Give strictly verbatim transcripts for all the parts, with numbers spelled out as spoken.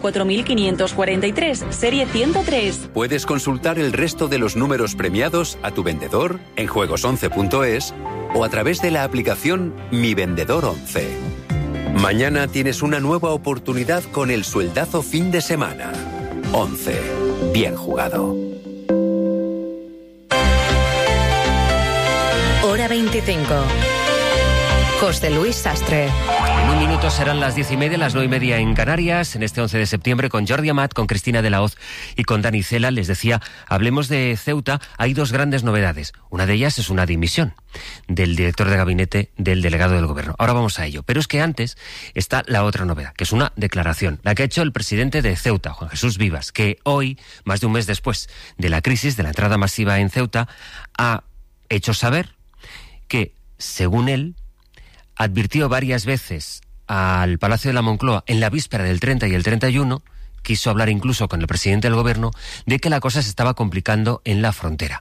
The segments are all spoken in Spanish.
cuatro mil quinientos cuarenta y tres, serie ciento tres. Puedes consultar el resto de los números premiados a tu vendedor en juegos once punto es o a través de la aplicación Mi Vendedor once. Mañana tienes una nueva oportunidad con el sueldazo fin de semana. once. Bien jugado. Hora veinticinco. José Luis Sastre. En un minuto serán las diez y media, las nueve y media en Canarias, en este once de septiembre, con Jordi Amat, con Cristina de la Hoz y con Dani Cela. Les decía, hablemos de Ceuta. Hay dos grandes novedades. Una de ellas es una dimisión del director de gabinete del delegado del gobierno. Ahora vamos a ello. Pero es que antes está la otra novedad, que es una declaración, la que ha hecho el presidente de Ceuta, Juan Jesús Vivas, que hoy, más de un mes después de la crisis, de la entrada masiva en Ceuta, ha hecho saber que, según él, advirtió varias veces al Palacio de la Moncloa en la víspera del treinta y el treinta y uno, quiso hablar incluso con el presidente del gobierno, de que la cosa se estaba complicando en la frontera.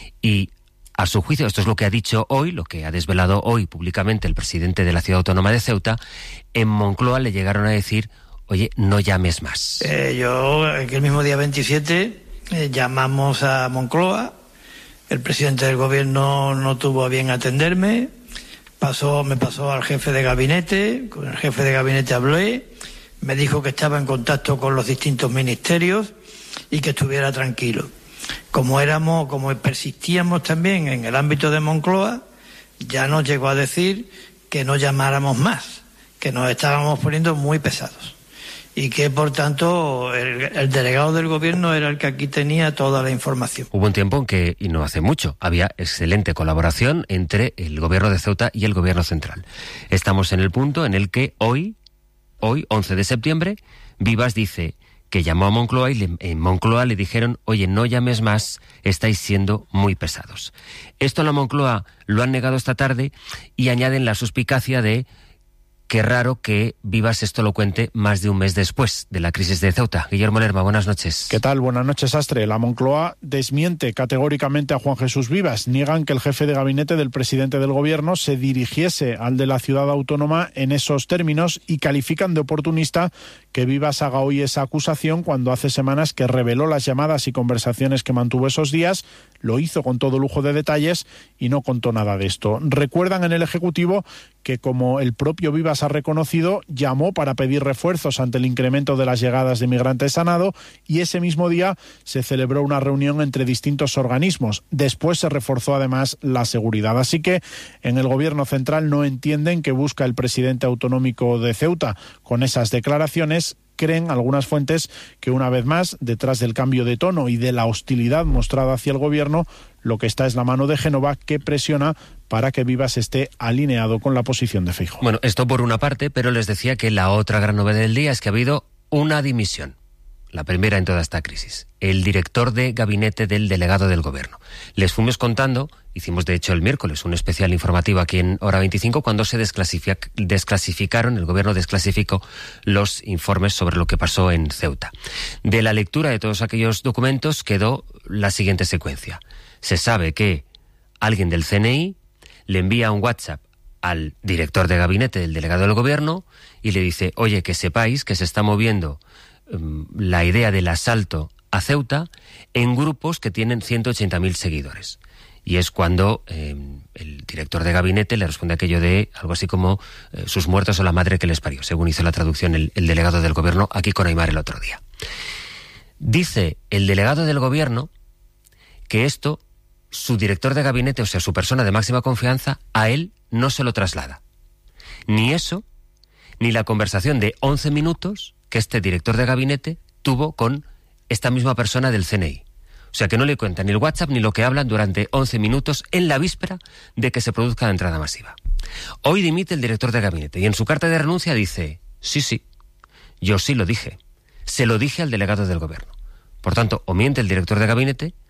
Y a su juicio, esto es lo que ha dicho hoy, lo que ha desvelado hoy públicamente el presidente de la Ciudad Autónoma de Ceuta, en Moncloa le llegaron a decir, oye, no llames más. Eh, yo, el mismo día veintisiete, eh, llamamos a Moncloa, el presidente del gobierno no tuvo a bien atenderme, Pasó, me pasó al jefe de gabinete, con el jefe de gabinete hablé, me dijo que estaba en contacto con los distintos ministerios y que estuviera tranquilo. Como éramos, como persistíamos también en el ámbito de Moncloa, ya nos llegó a decir que no llamáramos más, que nos estábamos poniendo muy pesados. Y que, por tanto, el, el delegado del gobierno era el que aquí tenía toda la información. Hubo un tiempo en que, y no hace mucho, había excelente colaboración entre el gobierno de Ceuta y el gobierno central. Estamos en el punto en el que hoy, hoy, once de septiembre, Vivas dice que llamó a Moncloa y le, en Moncloa le dijeron, oye, no llames más, estáis siendo muy pesados. Esto en la Moncloa lo han negado esta tarde y añaden la suspicacia de qué raro que Vivas esto lo cuente más de un mes después de la crisis de Ceuta. Guillermo Lerma, buenas noches. ¿Qué tal? Buenas noches, Sastre. La Moncloa desmiente categóricamente a Juan Jesús Vivas. Niegan que el jefe de gabinete del presidente del gobierno se dirigiese al de la ciudad autónoma en esos términos y califican de oportunista que Vivas haga hoy esa acusación cuando hace semanas que reveló las llamadas y conversaciones que mantuvo esos días, lo hizo con todo lujo de detalles y no contó nada de esto. Recuerdan en el Ejecutivo que, como el propio Vivas ha reconocido, llamó para pedir refuerzos ante el incremento de las llegadas de migrantes a nado y ese mismo día se celebró una reunión entre distintos organismos. Después se reforzó además la seguridad. Así que en el gobierno central no entienden que busca el presidente autonómico de Ceuta con esas declaraciones. Creen algunas fuentes que, una vez más, detrás del cambio de tono y de la hostilidad mostrada hacia el gobierno, lo que está es la mano de Génova, que presiona para que Vivas esté alineado con la posición de Feijóo. Bueno, esto por una parte, pero les decía que la otra gran novedad del día es que ha habido una dimisión. La primera en toda esta crisis. El director de gabinete del delegado del gobierno. Les fuimos contando, hicimos de hecho el miércoles un especial informativo aquí en Hora veinticinco, cuando se desclasific- desclasificaron, el gobierno desclasificó los informes sobre lo que pasó en Ceuta. De la lectura de todos aquellos documentos quedó la siguiente secuencia. Se sabe que alguien del C N I le envía un WhatsApp al director de gabinete del delegado del gobierno y le dice, oye, que sepáis que se está moviendo la idea del asalto a Ceuta en grupos que tienen ciento ochenta mil seguidores. Y es cuando eh, el director de gabinete le responde aquello de algo así como eh, sus muertos o la madre que les parió, según hizo la traducción el, el delegado del gobierno aquí con Aymar el otro día. Dice el delegado del gobierno que esto, su director de gabinete, o sea, su persona de máxima confianza, a él no se lo traslada. Ni eso, ni la conversación de once minutos que este director de gabinete tuvo con esta misma persona del C N I. O sea, que no le cuentan ni el WhatsApp ni lo que hablan durante once minutos en la víspera de que se produzca la entrada masiva. Hoy dimite el director de gabinete y en su carta de renuncia dice, sí, sí, yo sí lo dije. Se lo dije al delegado del gobierno. Por tanto, o miente el director de gabinete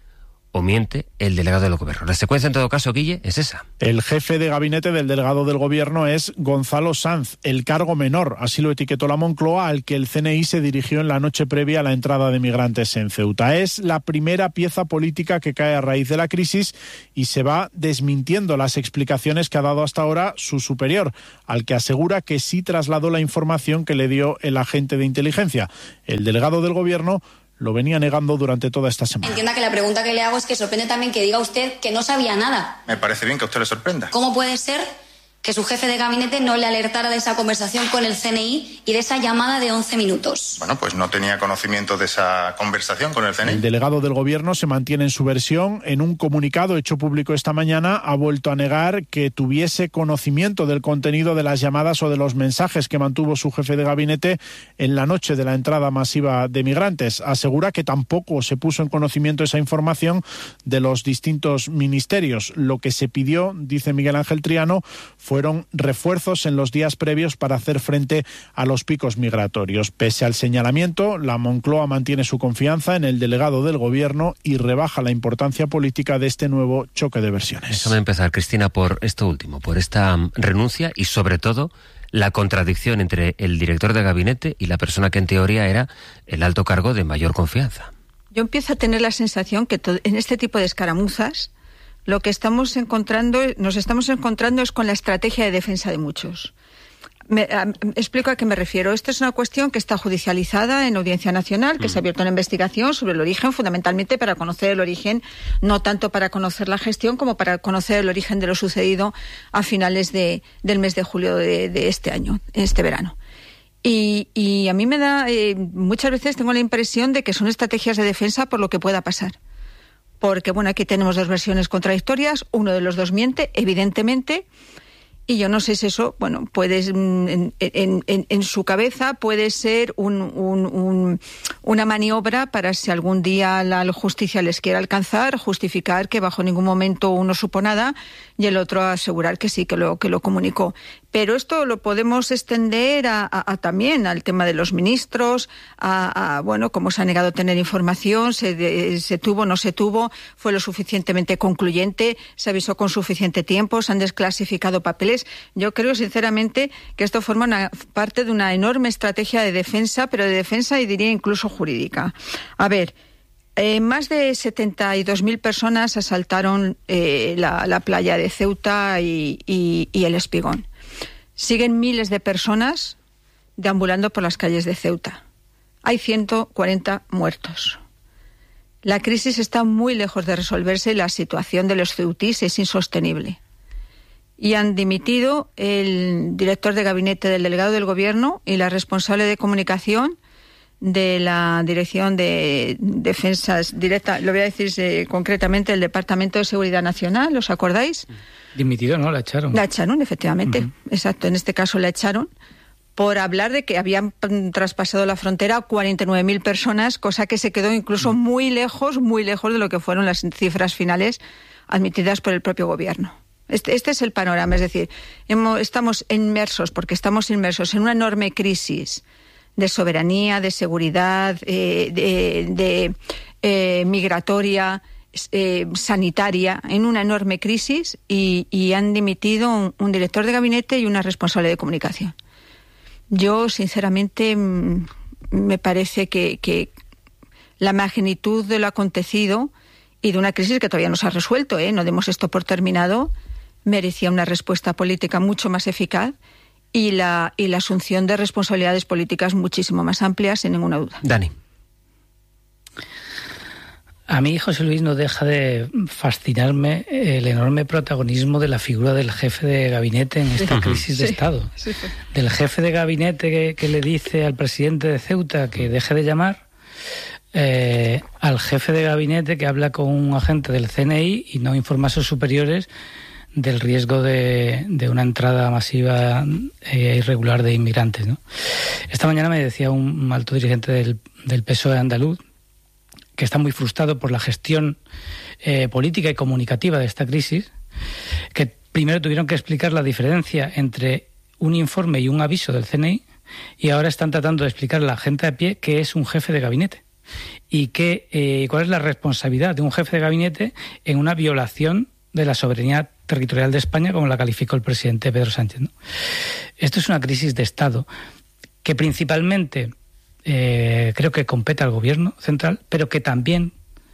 o miente el delegado del gobierno. La secuencia, en todo caso, Guille, es esa. El jefe de gabinete del delegado del gobierno es Gonzalo Sanz, el cargo menor, así lo etiquetó la Moncloa, al que el C N I se dirigió en la noche previa a la entrada de migrantes en Ceuta. Es la primera pieza política que cae a raíz de la crisis y se va desmintiendo las explicaciones que ha dado hasta ahora su superior, al que asegura que sí trasladó la información que le dio el agente de inteligencia. El delegado del gobierno lo venía negando durante toda esta semana. Entienda que la pregunta que le hago es que sorprende también que diga usted que no sabía nada. Me parece bien que a usted le sorprenda. ¿Cómo puede ser que su jefe de gabinete no le alertara de esa conversación con el C N I y de esa llamada de once minutos? Bueno, pues no tenía conocimiento de esa conversación con el C N I. El delegado del gobierno se mantiene en su versión. En un comunicado hecho público esta mañana ha vuelto a negar que tuviese conocimiento del contenido de las llamadas o de los mensajes que mantuvo su jefe de gabinete en la noche de la entrada masiva de migrantes. Asegura que tampoco se puso en conocimiento esa información de los distintos ministerios. Lo que se pidió, dice Miguel Ángel Triano, fueron refuerzos en los días previos para hacer frente a los picos migratorios. Pese al señalamiento, la Moncloa mantiene su confianza en el delegado del gobierno y rebaja la importancia política de este nuevo choque de versiones. Déjame empezar, Cristina, por esto último, por esta renuncia y, sobre todo, la contradicción entre el director de gabinete y la persona que en teoría era el alto cargo de mayor confianza. Yo empiezo a tener la sensación que en este tipo de escaramuzas lo que estamos encontrando, nos estamos encontrando es con la estrategia de defensa de muchos. Me, a, me explico a qué me refiero. Esta es una cuestión que está judicializada en Audiencia Nacional, que mm. se ha abierto una investigación sobre el origen, fundamentalmente para conocer el origen, no tanto para conocer la gestión como para conocer el origen de lo sucedido a finales de, del mes de julio de, de este año, este verano. Y, y a mí me da, eh, muchas veces tengo la impresión de que son estrategias de defensa por lo que pueda pasar. Porque, bueno, aquí tenemos dos versiones contradictorias, uno de los dos miente, evidentemente, y yo no sé si eso, bueno, puede, en, en, en, en su cabeza puede ser un, un, un, una maniobra para, si algún día la justicia les quiere alcanzar, justificar que bajo ningún momento uno supo nada y el otro asegurar que sí, que lo, que lo comunicó. Pero esto lo podemos extender a, a, a también al tema de los ministros, a, a bueno, cómo se ha negado a tener información, se, de, se tuvo, no se tuvo, fue lo suficientemente concluyente, se avisó con suficiente tiempo, se han desclasificado papeles. Yo creo sinceramente que esto forma una parte de una enorme estrategia de defensa, pero de defensa y diría incluso jurídica. A ver, eh, más de setenta y dos mil personas asaltaron eh, la, la playa de Ceuta y, y, y el Espigón. Siguen miles de personas deambulando por las calles de Ceuta. Hay ciento cuarenta muertos. La crisis está muy lejos de resolverse y la situación de los ceutís es insostenible. Y han dimitido el director de gabinete del delegado del gobierno y la responsable de comunicación de la Dirección de Defensas Directa, lo voy a decir eh, concretamente, el Departamento de Seguridad Nacional, ¿os acordáis? Dimitido, ¿no? La echaron. La echaron, efectivamente. Uh-huh. Exacto, en este caso la echaron por hablar de que habían traspasado la frontera cuarenta y nueve mil personas, cosa que se quedó incluso muy lejos, muy lejos de lo que fueron las cifras finales admitidas por el propio gobierno. Este, este es el panorama, es decir, hemos, estamos inmersos, porque estamos inmersos en una enorme crisis de soberanía, de seguridad, eh, de, de eh, migratoria, eh, sanitaria, en una enorme crisis y, y han dimitido un, un director de gabinete y una responsable de comunicación. Yo, sinceramente, me parece que, que la magnitud de lo acontecido y de una crisis que todavía no se ha resuelto, ¿eh? No demos esto por terminado, merecía una respuesta política mucho más eficaz y la, y la asunción de responsabilidades políticas muchísimo más amplias, sin ninguna duda. Dani. A mí, José Luis, no deja de fascinarme el enorme protagonismo de la figura del jefe de gabinete en esta crisis de sí, Estado. Sí, sí. Del jefe de gabinete que, que le dice al presidente de Ceuta que deje de llamar, eh, al jefe de gabinete que habla con un agente del C N I y no informa a sus superiores del riesgo de, de una entrada masiva e irregular de inmigrantes, ¿no? Esta mañana me decía un alto dirigente del, del P S O E andaluz que está muy frustrado por la gestión eh, política y comunicativa de esta crisis, que primero tuvieron que explicar la diferencia entre un informe y un aviso del C N I y ahora están tratando de explicar a la gente a pie qué es un jefe de gabinete. y que, eh, cuál es la responsabilidad de un jefe de gabinete en una violación de la soberanía territorial de España, como la calificó el presidente Pedro Sánchez, ¿no? Esto es una crisis de Estado que principalmente eh, creo que compete al gobierno central, pero que también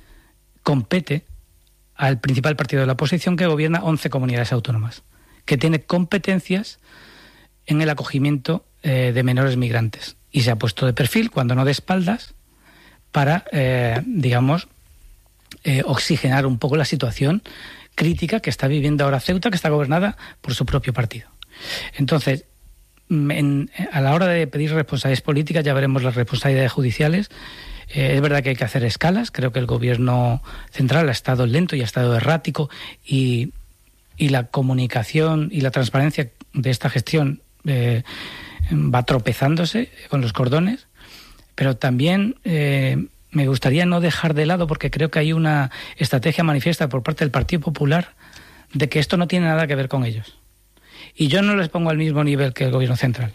compete al principal partido de la oposición, que gobierna once comunidades autónomas, que tiene competencias en el acogimiento eh, de menores migrantes, y se ha puesto de perfil, cuando no de espaldas, para, eh, digamos, eh, oxigenar un poco la situación crítica que está viviendo ahora Ceuta, que está gobernada por su propio partido. Entonces, en, a la hora de pedir responsabilidades políticas, ya veremos las responsabilidades judiciales. Eh, es verdad que hay que hacer escalas. Creo que el gobierno central ha estado lento y ha estado errático, y, y la comunicación y la transparencia de esta gestión eh, va tropezándose con los cordones. Pero también eh, me gustaría no dejar de lado, porque creo que hay una estrategia manifiesta por parte del Partido Popular de que esto no tiene nada que ver con ellos. Y yo no les pongo al mismo nivel que el gobierno central.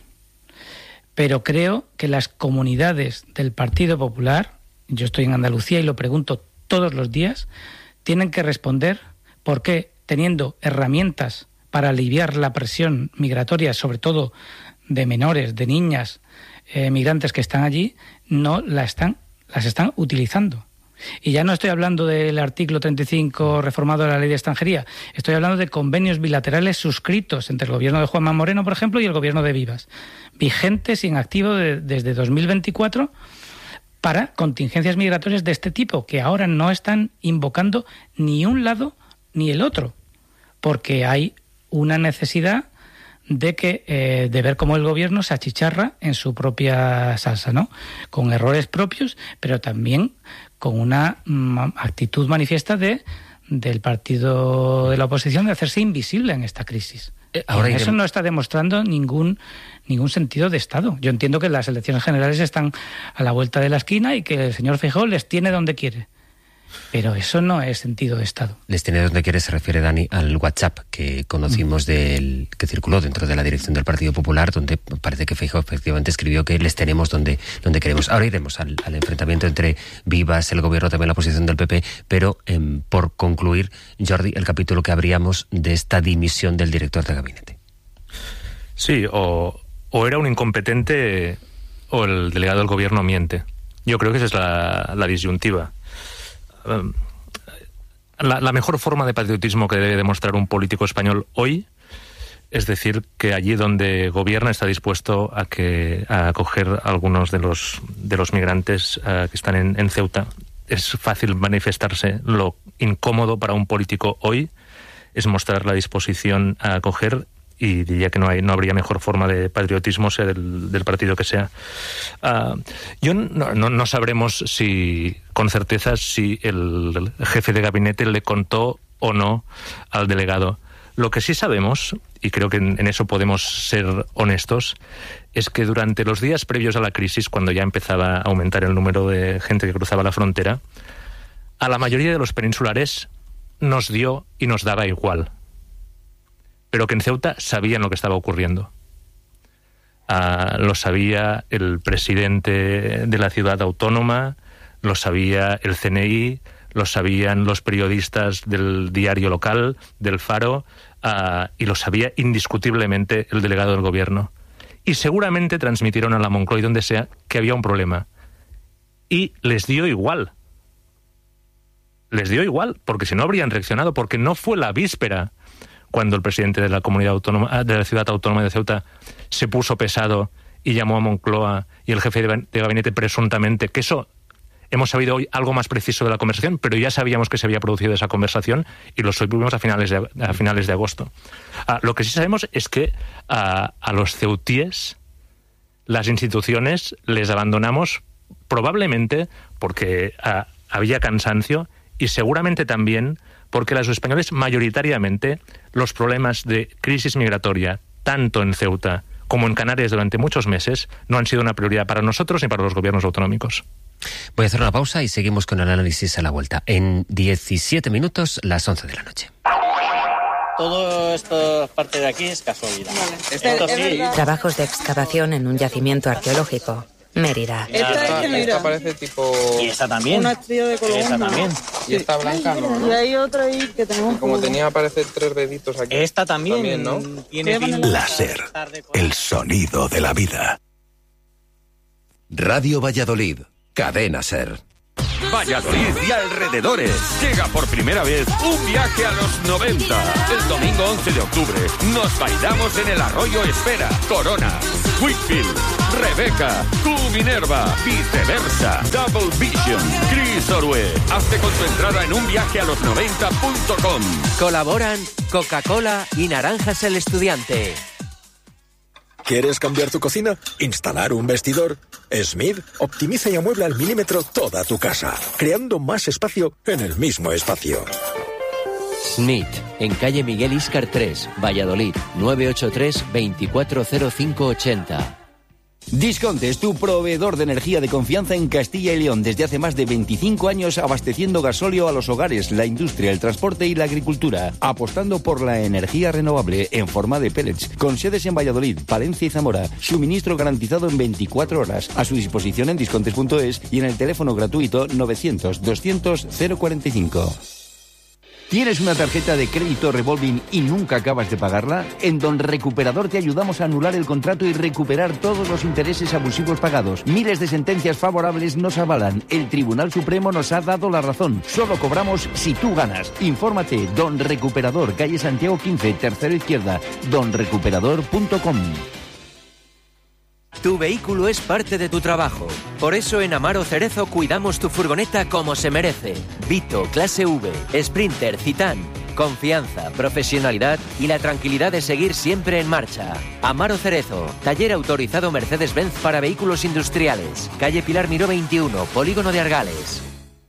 Pero creo que las comunidades del Partido Popular, yo estoy en Andalucía y lo pregunto todos los días, tienen que responder por qué, teniendo herramientas para aliviar la presión migratoria, sobre todo de menores, de niñas, eh, migrantes que están allí, no la están, las están utilizando. Y ya no estoy hablando del artículo treinta y cinco reformado de la Ley de Extranjería, estoy hablando de convenios bilaterales suscritos entre el gobierno de Juanma Moreno, por ejemplo, y el gobierno de Vivas, vigentes y en activo de, desde dos mil veinticuatro, para contingencias migratorias de este tipo, que ahora no están invocando ni un lado ni el otro, porque hay una necesidad de que eh, de ver cómo el gobierno se achicharra en su propia salsa, ¿no? Con errores propios, pero también con una mm, actitud manifiesta de del partido de la oposición de hacerse invisible en esta crisis. Eh, ahora y eso no está demostrando ningún ningún sentido de Estado. Yo entiendo que las elecciones generales están a la vuelta de la esquina y que el señor Feijóo les tiene donde quiere. Pero eso no es sentido de Estado. Les tiene donde quiere, se refiere, Dani, al WhatsApp que conocimos, mm. del que circuló dentro de la dirección del Partido Popular, donde parece que Feijóo efectivamente escribió que les tenemos donde, donde queremos. Ahora iremos al, al enfrentamiento entre Vivas, el gobierno, también la oposición del P P, pero eh, por concluir, Jordi, el capítulo que abríamos de esta dimisión del director de gabinete. Sí, o, o era un incompetente o el delegado del gobierno miente. Yo creo que esa es la, la disyuntiva. La, la mejor forma de patriotismo que debe demostrar un político español hoy es decir que allí donde gobierna está dispuesto a que a acoger a algunos de los de los migrantes uh, que están en, en Ceuta. Es fácil manifestarse. Lo incómodo para un político hoy es mostrar la disposición a acoger, y diría que no hay no habría mejor forma de patriotismo, sea del, del partido que sea. Uh, yo no, no, no sabremos si con certeza si el jefe de gabinete le contó o no al delegado. Lo que sí sabemos, y creo que en, en eso podemos ser honestos, es que durante los días previos a la crisis, cuando ya empezaba a aumentar el número de gente que cruzaba la frontera, a la mayoría de los peninsulares nos dio y nos daba igual. Pero que en Ceuta sabían lo que estaba ocurriendo. Uh, lo sabía el presidente de la ciudad autónoma, lo sabía el C N I, lo sabían los periodistas del diario local, del Faro, uh, y lo sabía indiscutiblemente el delegado del gobierno. Y seguramente transmitieron a la Moncloa y donde sea que había un problema. Y les dio igual. Les dio igual, porque si no habrían reaccionado, porque no fue la víspera cuando el presidente de la comunidad autónoma, de la ciudad autónoma de Ceuta, se puso pesado y llamó a Moncloa y el jefe de gabinete presuntamente, que eso hemos sabido hoy algo más preciso de la conversación, pero ya sabíamos que se había producido esa conversación y lo supimos a finales de, a finales de agosto. Ah, lo que sí sabemos es que a, a los ceutíes las instituciones les abandonamos probablemente porque a, había cansancio y seguramente también porque los españoles mayoritariamente los problemas de crisis migratoria, tanto en Ceuta como en Canarias durante muchos meses, no han sido una prioridad para nosotros ni para los gobiernos autonómicos. Voy a hacer una pausa y seguimos con el análisis a la vuelta. En diecisiete minutos, las once de la noche. Todo esto parte de aquí es casualidad. Vale. Esto sí. Trabajos de excavación en un yacimiento arqueológico. Mérida. Esta, esta, es que mira. Esta parece tipo... Y esta también. Una estrella de color. Esta también. Y esta blanca no, ¿no? Y hay otra ahí que tenemos... Como tenía, parece tres deditos aquí. Esta también, también ¿no? Tiene Láser, el sonido de la vida. Radio Valladolid, Cadena Ser. Valladolid y alrededores. Llega por primera vez un viaje a los noventa. El domingo once de octubre nos bailamos en el Arroyo Espera, Corona, Whitfield, Rebeca, Tú Minerva, Viceversa, Double Vision, Chris Orue. Hazte con tu entrada en un viaje a los noventa punto com. Colaboran Coca-Cola y Naranjas el Estudiante. ¿Quieres cambiar tu cocina? ¿Instalar un vestidor? Smith optimiza y amuebla al milímetro toda tu casa, creando más espacio en el mismo espacio. Smith, en calle Miguel Íscar tres, Valladolid, nueve ocho tres, veinticuatro cero cinco ochenta. Disconte es tu proveedor de energía de confianza en Castilla y León desde hace más de veinticinco años, abasteciendo gasóleo a los hogares, la industria, el transporte y la agricultura, apostando por la energía renovable en forma de pellets, con sedes en Valladolid, Palencia y Zamora, suministro garantizado en veinticuatro horas, a su disposición en discontes punto es y en el teléfono gratuito novecientos doscientos cero cuarenta y cinco. ¿Tienes una tarjeta de crédito revolving y nunca acabas de pagarla? En Don Recuperador te ayudamos a anular el contrato y recuperar todos los intereses abusivos pagados. Miles de sentencias favorables nos avalan. El Tribunal Supremo nos ha dado la razón. Solo cobramos si tú ganas. Infórmate. Don Recuperador, calle Santiago quince, tercero izquierda. don recuperador punto com. Tu vehículo es parte de tu trabajo. Por eso en Amaro Cerezo cuidamos tu furgoneta como se merece. Vito, clase V, Sprinter, Citán. Confianza, profesionalidad y la tranquilidad de seguir siempre en marcha. Amaro Cerezo, taller autorizado Mercedes-Benz para vehículos industriales. Calle Pilar Miró veintiuno, Polígono de Argales.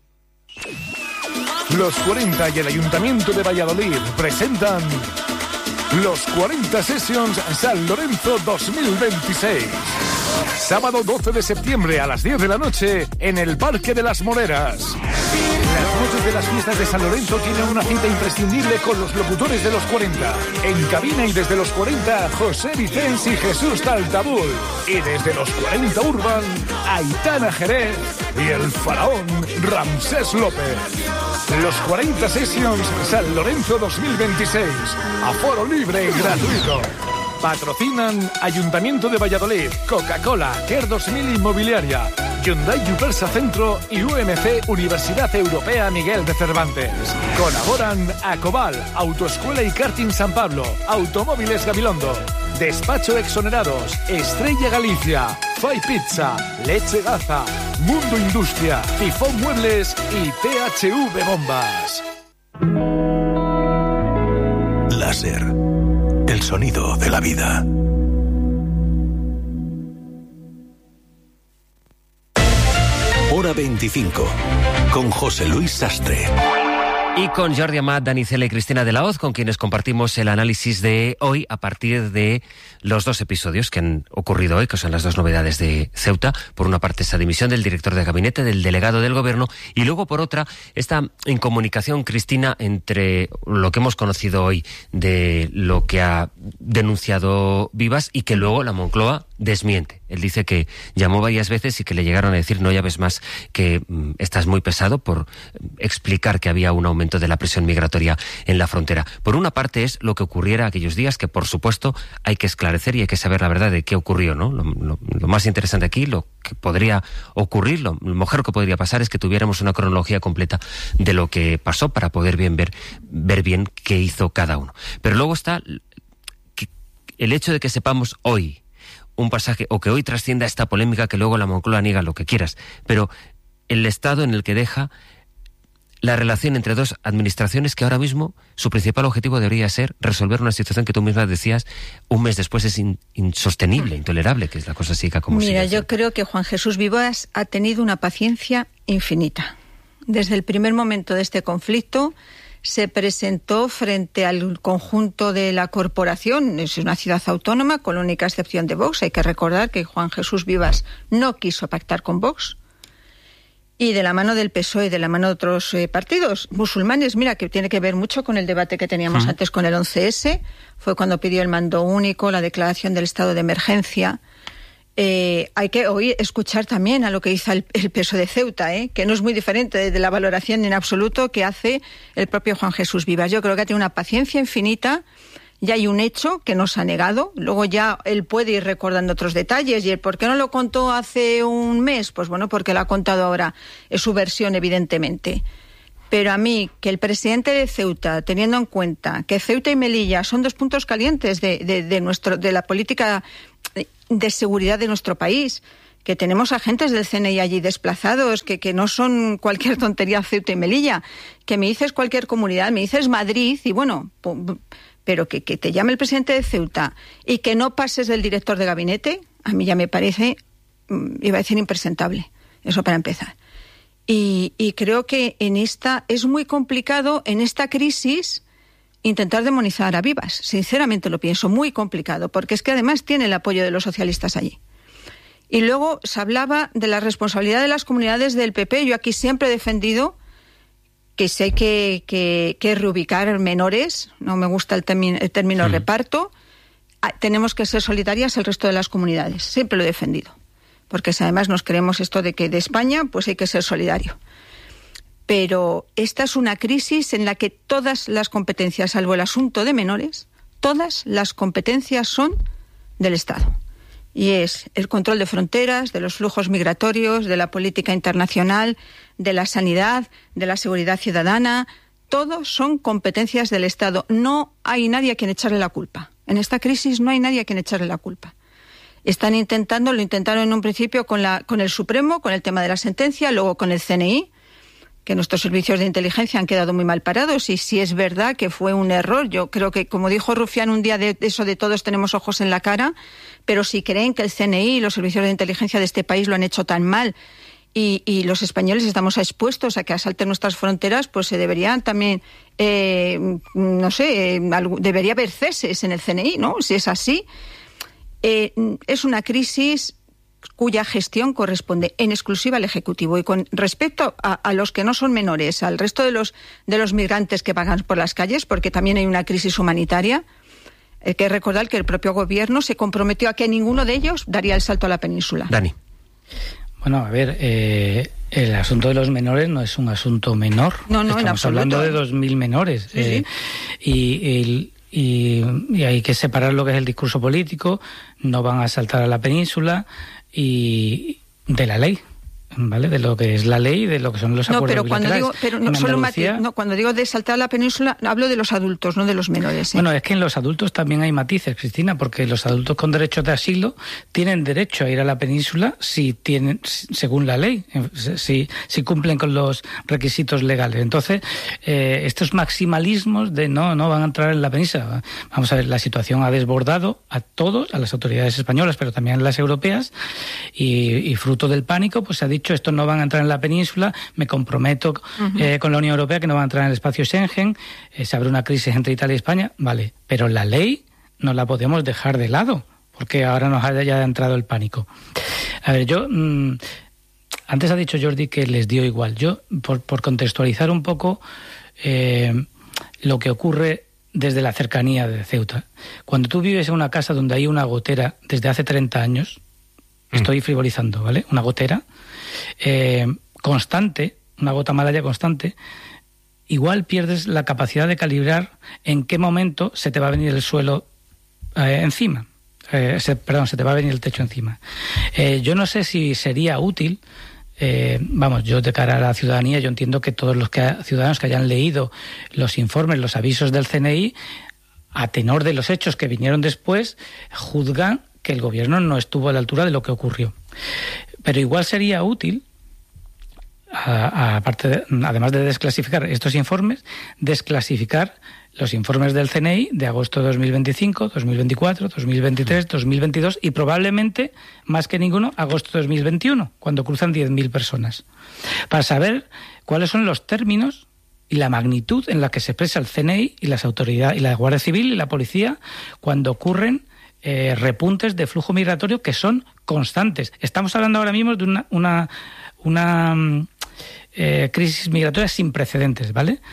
Los cuarenta y el Ayuntamiento de Valladolid presentan los cuarenta Sessions San Lorenzo dos mil veintiséis. Sábado doce de septiembre a las diez de la noche en el Parque de las Moreras. Las noches de las fiestas de San Lorenzo tienen una cita imprescindible con los locutores de los cuarenta. En cabina y desde los cuarenta, José Vicens y Jesús Taltabul. Y desde los cuarenta Urban, Aitana Jerez y el faraón Ramsés López. Los cuarenta Sessions San Lorenzo dos mil veintiséis. Aforo libre y gratuito. Patrocinan Ayuntamiento de Valladolid, Coca-Cola, Care dos mil Inmobiliaria, Hyundai Yupersa Centro y U M C Universidad Europea Miguel de Cervantes. Colaboran Acobal, Autoescuela y Karting San Pablo, Automóviles Gabilondo, Despacho Exonerados, Estrella Galicia, Fai Pizza, Leche Gaza, Mundo Industria, Tifón Muebles y T H V Bombas. Láser, el sonido de la vida. Hora veinticinco, con José Luis Sastre. Y con Jordi Amat, Dani Cela y Cristina de la Hoz, con quienes compartimos el análisis de hoy a partir de los dos episodios que han ocurrido hoy, que son las dos novedades de Ceuta. Por una parte, esa dimisión del director de gabinete, del delegado del gobierno, y luego, por otra, esta incomunicación, Cristina, entre lo que hemos conocido hoy de lo que ha denunciado Vivas y que luego la Moncloa desmiente. Él dice que llamó varias veces y que le llegaron a decir: no llaves más, que mm, estás muy pesado, por explicar que había un aumento de la presión migratoria en la frontera. Por una parte es lo que ocurriera aquellos días, que por supuesto hay que esclarecer y hay que saber la verdad de qué ocurrió, ¿no? Lo, lo, lo más interesante aquí, lo que podría ocurrir, lo, lo mejor que podría pasar es que tuviéramos una cronología completa de lo que pasó para poder bien ver, ver bien qué hizo cada uno. Pero luego está que, el hecho de que sepamos hoy un pasaje, o que hoy trascienda esta polémica, que luego la Moncloa niega lo que quieras, pero el estado en el que deja la relación entre dos administraciones que ahora mismo su principal objetivo debería ser resolver una situación que tú misma decías un mes después es in, insostenible, intolerable, que es la cosa siga como sigue. Mira, yo creo que Juan Jesús Vivas ha tenido una paciencia infinita. Desde el primer momento de este conflicto se presentó frente al conjunto de la corporación. Es una ciudad autónoma con la única excepción de Vox. Hay que recordar que Juan Jesús Vivas no quiso pactar con Vox. Y de la mano del P S O E y de la mano de otros eh, partidos musulmanes, mira, que tiene que ver mucho con el debate que teníamos uh-huh. antes con el once ese, fue cuando pidió el mando único, la declaración del estado de emergencia, Eh, hay que oír, escuchar también a lo que dice el, el P S O E de Ceuta, ¿eh? que no es muy diferente de, de la valoración en absoluto que hace el propio Juan Jesús Vivas. Yo creo que ha tenido una paciencia infinita. Ya hay un hecho que nos ha negado, luego ya él puede ir recordando otros detalles. ¿Y el por qué no lo contó hace un mes? Pues bueno, porque lo ha contado ahora, es su versión evidentemente. Pero a mí, que el presidente de Ceuta, teniendo en cuenta que Ceuta y Melilla son dos puntos calientes de, de, de, nuestro, de la política de seguridad de nuestro país, que tenemos agentes del C N I allí desplazados, que, que no son cualquier tontería Ceuta y Melilla, que me dices cualquier comunidad, me dices Madrid, y bueno, pero que, que te llame el presidente de Ceuta y que no pases del director de gabinete, a mí ya me parece, iba a decir impresentable, eso para empezar. Y, y creo que en esta es muy complicado, en esta crisis, intentar demonizar a Vivas. Sinceramente lo pienso, muy complicado, porque es que además tiene el apoyo de los socialistas allí. Y luego se hablaba de la responsabilidad de las comunidades del P P. Yo aquí siempre he defendido que si hay que, que, que reubicar menores, no me gusta el, termi- el término sí. reparto, tenemos que ser solidarias el resto de las comunidades. Siempre lo he defendido. Porque si además nos creemos esto de que de España, pues hay que ser solidario. Pero esta es una crisis en la que todas las competencias, salvo el asunto de menores, todas las competencias son del Estado. Y es el control de fronteras, de los flujos migratorios, de la política internacional, de la sanidad, de la seguridad ciudadana. Todos son competencias del Estado. No hay nadie a quien echarle la culpa. En esta crisis no hay nadie a quien echarle la culpa. Están intentando, lo intentaron en un principio con, la, con el Supremo, con el tema de la sentencia, luego con el C N I, que nuestros servicios de inteligencia han quedado muy mal parados, y si es verdad que fue un error, yo creo que, como dijo Rufián un día, de eso de todos tenemos ojos en la cara, pero si creen que el C N I y los servicios de inteligencia de este país lo han hecho tan mal, y, y los españoles estamos expuestos a que asalten nuestras fronteras, pues se deberían también, eh, no sé, eh, debería haber ceses en el C N I, ¿no? Si es así. Eh, es una crisis cuya gestión corresponde en exclusiva al Ejecutivo. Y con respecto a, a los que no son menores, al resto de los, de los migrantes que vagan por las calles, porque también hay una crisis humanitaria, hay que recordar que el propio Gobierno se comprometió a que ninguno de ellos daría el salto a la península. Dani. Bueno, a ver, eh, el asunto de los menores no es un asunto menor. No, no, Estamos en absoluto. hablando de dos mil menores. Sí, eh, sí. Y el... Y, y hay que separar lo que es el discurso político, no van a saltar a la península, y de la ley, ¿vale? De lo que es la ley, de lo que son los no, acuerdos pero cuando bilaterales. digo, pero no, solo Andalucía... matiz, no, cuando digo de saltar a la península, hablo de los adultos, no de los menores. ¿eh? Bueno, es que en los adultos también hay matices, Cristina, porque los adultos con derechos de asilo tienen derecho a ir a la península si tienen, según la ley, si, si cumplen con los requisitos legales. Entonces, eh, estos maximalismos de no, no van a entrar en la península. Vamos a ver, la situación ha desbordado a todos, a las autoridades españolas, pero también a las europeas, y, y fruto del pánico, pues se ha dicho, estos no van a entrar en la península, me comprometo uh-huh. eh, con la Unión Europea que no van a entrar en el espacio Schengen, eh, se abre una crisis entre Italia y España, vale, pero la ley no la podemos dejar de lado, porque ahora nos haya entrado el pánico. A ver, yo... Mmm, antes ha dicho Jordi que les dio igual. Yo, por, por contextualizar un poco eh, lo que ocurre desde la cercanía de Ceuta. Cuando tú vives en una casa donde hay una gotera desde hace treinta años, mm. estoy frivolizando, ¿vale? Una gotera eh, constante, una gota malaya constante, igual pierdes la capacidad de calibrar en qué momento se te va a venir el suelo eh, encima. Eh, se, perdón, se te va a venir el techo encima. Eh, yo no sé si sería útil, eh, vamos, yo de cara a la ciudadanía, yo entiendo que todos los que, ciudadanos que hayan leído los informes, los avisos del C N I, a tenor de los hechos que vinieron después, juzgan que el gobierno no estuvo a la altura de lo que ocurrió. Pero igual sería útil, a, a, aparte de, además de desclasificar estos informes, desclasificar los informes del C N I de agosto de dos mil veinticinco, dos mil veinticuatro, dos mil veintitrés, dos mil veintidós y probablemente, más que ninguno, agosto de dos mil veintiuno, cuando cruzan diez mil personas, para saber cuáles son los términos y la magnitud en la que se expresa el C N I y las autoridades, y la Guardia Civil y la Policía, cuando ocurren eh, repuntes de flujo migratorio que son constantes. Estamos hablando ahora mismo de una, una, una eh, crisis migratoria sin precedentes, ¿vale?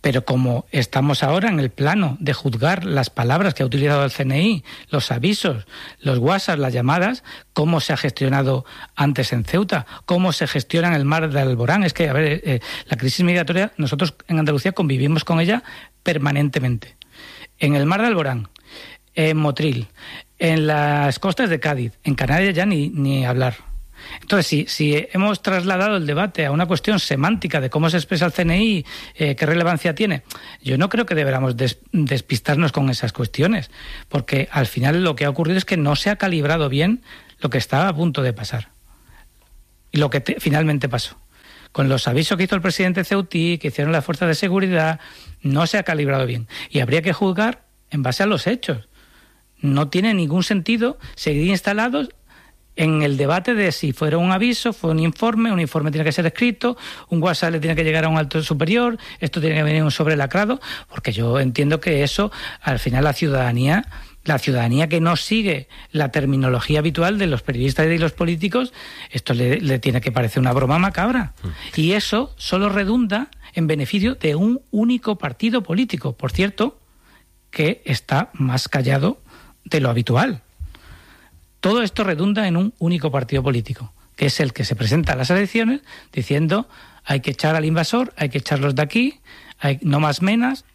Pero como estamos ahora en el plano de juzgar las palabras que ha utilizado el C N I, los avisos, los WhatsApp, las llamadas, cómo se ha gestionado antes en Ceuta, cómo se gestiona en el mar de Alborán. Es que, a ver, eh, la crisis migratoria, nosotros en Andalucía convivimos con ella permanentemente. En el mar de Alborán, en Motril, en las costas de Cádiz, en Canarias ya ni, ni hablar. Entonces, si, si hemos trasladado el debate a una cuestión semántica de cómo se expresa el C N I, eh, qué relevancia tiene, yo no creo que deberíamos des, despistarnos con esas cuestiones, porque al final lo que ha ocurrido es que no se ha calibrado bien lo que estaba a punto de pasar y lo que te, finalmente pasó. Con los avisos que hizo el presidente ceutí, que hicieron las fuerzas de seguridad, no se ha calibrado bien. Y habría que juzgar en base a los hechos. No tiene ningún sentido seguir instalados en el debate de si fuera un aviso, fue un informe, un informe tiene que ser escrito, un WhatsApp le tiene que llegar a un alto superior, esto tiene que venir un sobrelacrado, porque yo entiendo que eso, al final la ciudadanía, la ciudadanía que no sigue la terminología habitual de los periodistas y los políticos, esto le, le tiene que parecer una broma macabra. Y eso solo redunda en beneficio de un único partido político, por cierto, que está más callado de lo habitual. Todo esto redunda en un único partido político, que es el que se presenta a las elecciones diciendo hay que echar al invasor, hay que echarlos de aquí, hay no más menas.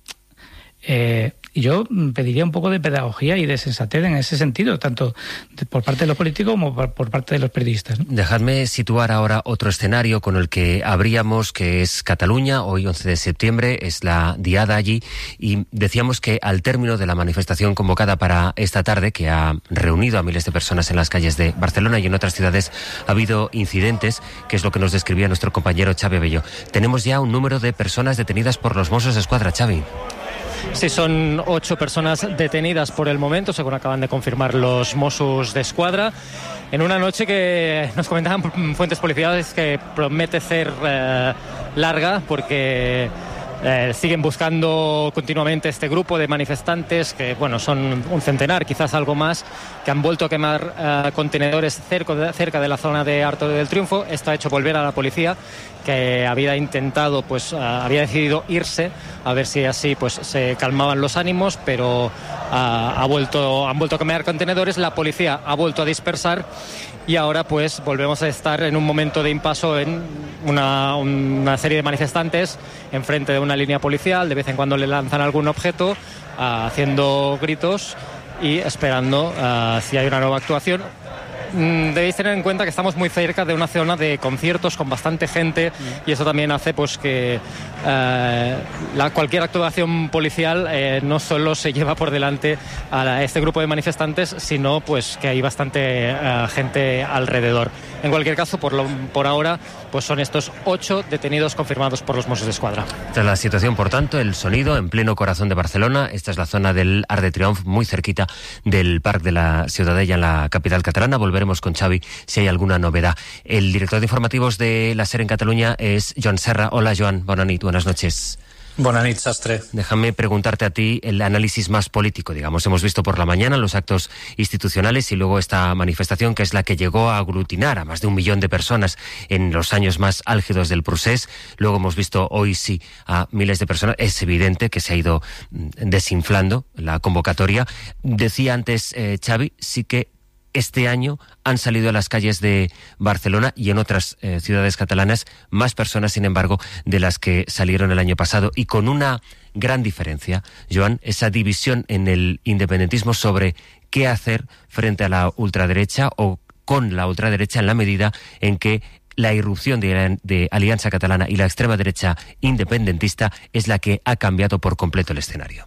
Eh, y yo pediría un poco de pedagogía y de sensatez en ese sentido, tanto de, por parte de los políticos como por, por parte de los periodistas, ¿no? Dejadme situar ahora otro escenario con el que abríamos, que es Cataluña. Hoy, once de septiembre, es la diada allí, y decíamos que al término de la manifestación convocada para esta tarde, que ha reunido a miles de personas en las calles de Barcelona y en otras ciudades, ha habido incidentes, que es lo que nos describía nuestro compañero Xavi Abello. Tenemos ya un número de personas detenidas por los Mossos d'Esquadra, Xavi. Sí, son ocho personas detenidas por el momento, según acaban de confirmar los Mossos d'Esquadra, en una noche que nos comentaban fuentes policiales que promete ser eh, larga, porque eh, siguen buscando continuamente este grupo de manifestantes, que bueno, son un centenar, quizás algo más, que han vuelto a quemar eh, contenedores cerca de, cerca de la zona de Arco del Triunfo. Esto ha hecho volver a la policía, que había intentado, pues uh, había decidido irse a ver si así pues se calmaban los ánimos, pero uh, ha vuelto, han vuelto a quemar contenedores, la policía ha vuelto a dispersar y ahora pues volvemos a estar en un momento de impaso en una, una serie de manifestantes enfrente de una línea policial. De vez en cuando le lanzan algún objeto, uh, haciendo gritos y esperando uh, si hay una nueva actuación. Debéis tener en cuenta que estamos muy cerca de una zona de conciertos con bastante gente, y eso también hace pues que eh, la, cualquier actuación policial eh, no solo se lleva por delante a este grupo de manifestantes, sino pues que hay bastante eh, gente alrededor. En cualquier caso, por, lo, por ahora, pues son estos ocho detenidos confirmados por los Mossos d'Esquadra. Esta es la situación, por tanto, el sonido en pleno corazón de Barcelona. Esta es la zona del Arc de Triomf, muy cerquita del Parc de la Ciutadella, en la capital catalana. Volveremos con Xavi si hay alguna novedad. El director de informativos de la SER en Cataluña es Joan Serra. Hola, Joan. Bona nit, buenas noches. Buenas noches, Sastre. Déjame preguntarte a ti el análisis más político, digamos. Hemos visto por la mañana los actos institucionales y luego esta manifestación, que es la que llegó a aglutinar a más de un millón de personas en los años más álgidos del procés. Luego hemos visto hoy sí a miles de personas. Es evidente que se ha ido desinflando la convocatoria. Decía antes eh, Xavi, sí que este año han salido a las calles de Barcelona y en otras eh, ciudades catalanas más personas, sin embargo, de las que salieron el año pasado, y con una gran diferencia, Joan, esa división en el independentismo sobre qué hacer frente a la ultraderecha o con la ultraderecha, en la medida en que la irrupción de, de Alianza Catalana y la extrema derecha independentista es la que ha cambiado por completo el escenario.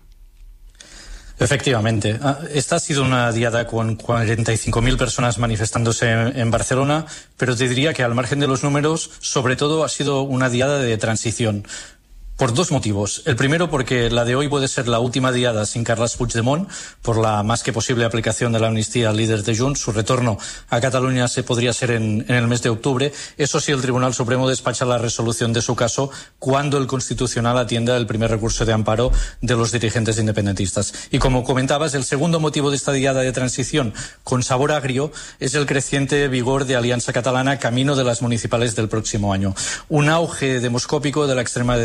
Efectivamente. Esta ha sido una diada con cuarenta y cinco mil personas manifestándose en Barcelona, pero te diría que al margen de los números, sobre todo ha sido una diada de transición. Por dos motivos. El primero, porque la de hoy puede ser la última diada sin Carles Puigdemont, por la más que posible aplicación de la amnistía al líder de Junts. Su retorno a Cataluña se podría ser en, en el mes de octubre. Eso sí, el Tribunal Supremo despacha la resolución de su caso cuando el Constitucional atienda el primer recurso de amparo de los dirigentes independentistas. Y como comentabas, el segundo motivo de esta diada de transición con sabor agrio es el creciente vigor de Alianza Catalana camino de las municipales del próximo año. Un auge demoscópico de la extrema derecha de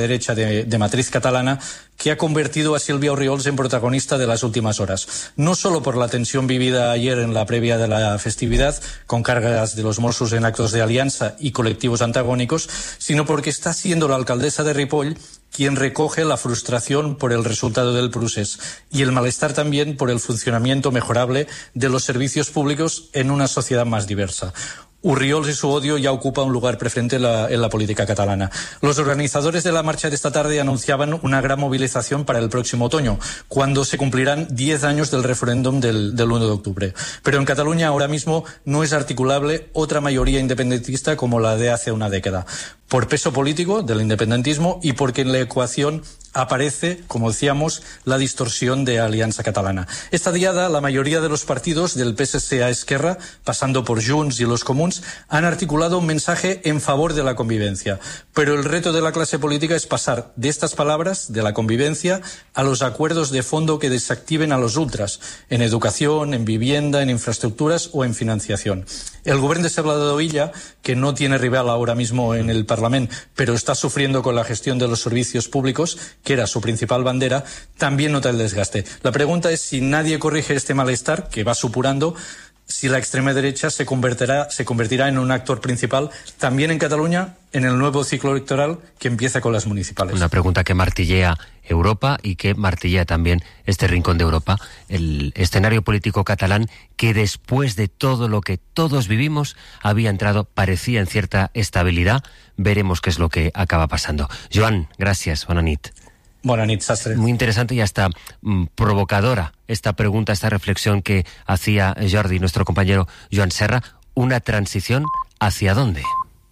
de, de matriz catalana que ha convertido a Sílvia Orriols en protagonista de las últimas horas. No solo por la tensión vivida ayer en la previa de la festividad, con cargas de los Mossos en actos de alianza y colectivos antagónicos, sino porque está siendo la alcaldesa de Ripoll quien recoge la frustración por el resultado del procés y el malestar también por el funcionamiento mejorable de los servicios públicos en una sociedad más diversa. Orriols y su odio ya ocupa un lugar preferente en la, en la política catalana. Los organizadores de la marcha de esta tarde anunciaban una gran movilización para el próximo otoño, cuando se cumplirán diez años del referéndum del, del uno de octubre. Pero en Cataluña ahora mismo no es articulable otra mayoría independentista como la de hace una década, por peso político del independentismo y porque en la ecuación aparece, como decíamos, la distorsión de Alianza Catalana. Esta diada, la mayoría de los partidos, del P S C a Esquerra, pasando por Junts y los Comuns, han articulado un mensaje en favor de la convivencia. Pero el reto de la clase política es pasar de estas palabras, de la convivencia, a los acuerdos de fondo que desactiven a los ultras, en educación, en vivienda, en infraestructuras o en financiación. El gobierno de Salvador Illa, que no tiene rival ahora mismo en el Parlamento, pero está sufriendo con la gestión de los servicios públicos, que era su principal bandera, también nota el desgaste. La pregunta es si nadie corrige este malestar, que va supurando, si la extrema derecha se convertirá, se convertirá en un actor principal también en Cataluña en el nuevo ciclo electoral que empieza con las municipales. Una pregunta que martillea Europa y que martillea también este rincón de Europa, el escenario político catalán que después de todo lo que todos vivimos había entrado, parecía en cierta estabilidad. Veremos qué es lo que acaba pasando. Joan, gracias, bona nit. Bona nit, Sastre. Muy interesante y hasta mm, provocadora esta pregunta, esta reflexión que hacía Jordi, nuestro compañero Joan Serra. ¿Una transición hacia dónde?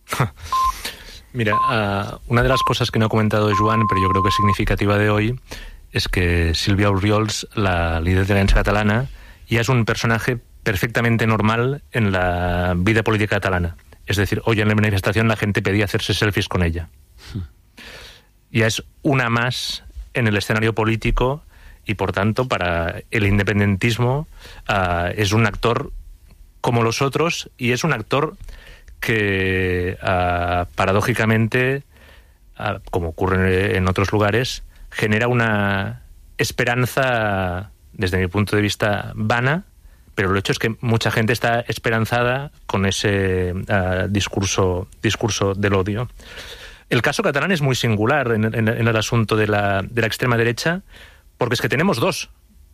Mira, uh, una de las cosas que no ha comentado Joan, pero yo creo que es significativa de hoy, es que Sílvia Orriols, la líder de la Alianza Catalana, ya es un personaje perfectamente normal en la vida política catalana. Es decir, hoy en la manifestación la gente pedía hacerse selfies con ella. Ya es una más en el escenario político y, por tanto, para el independentismo uh, es un actor como los otros y es un actor que, uh, paradójicamente, uh, como ocurre en otros lugares, genera una esperanza, desde mi punto de vista, vana, pero el hecho es que mucha gente está esperanzada con ese uh, discurso, discurso del odio. El caso catalán es muy singular en, en, en el asunto de la, de la extrema derecha, porque es que tenemos dos.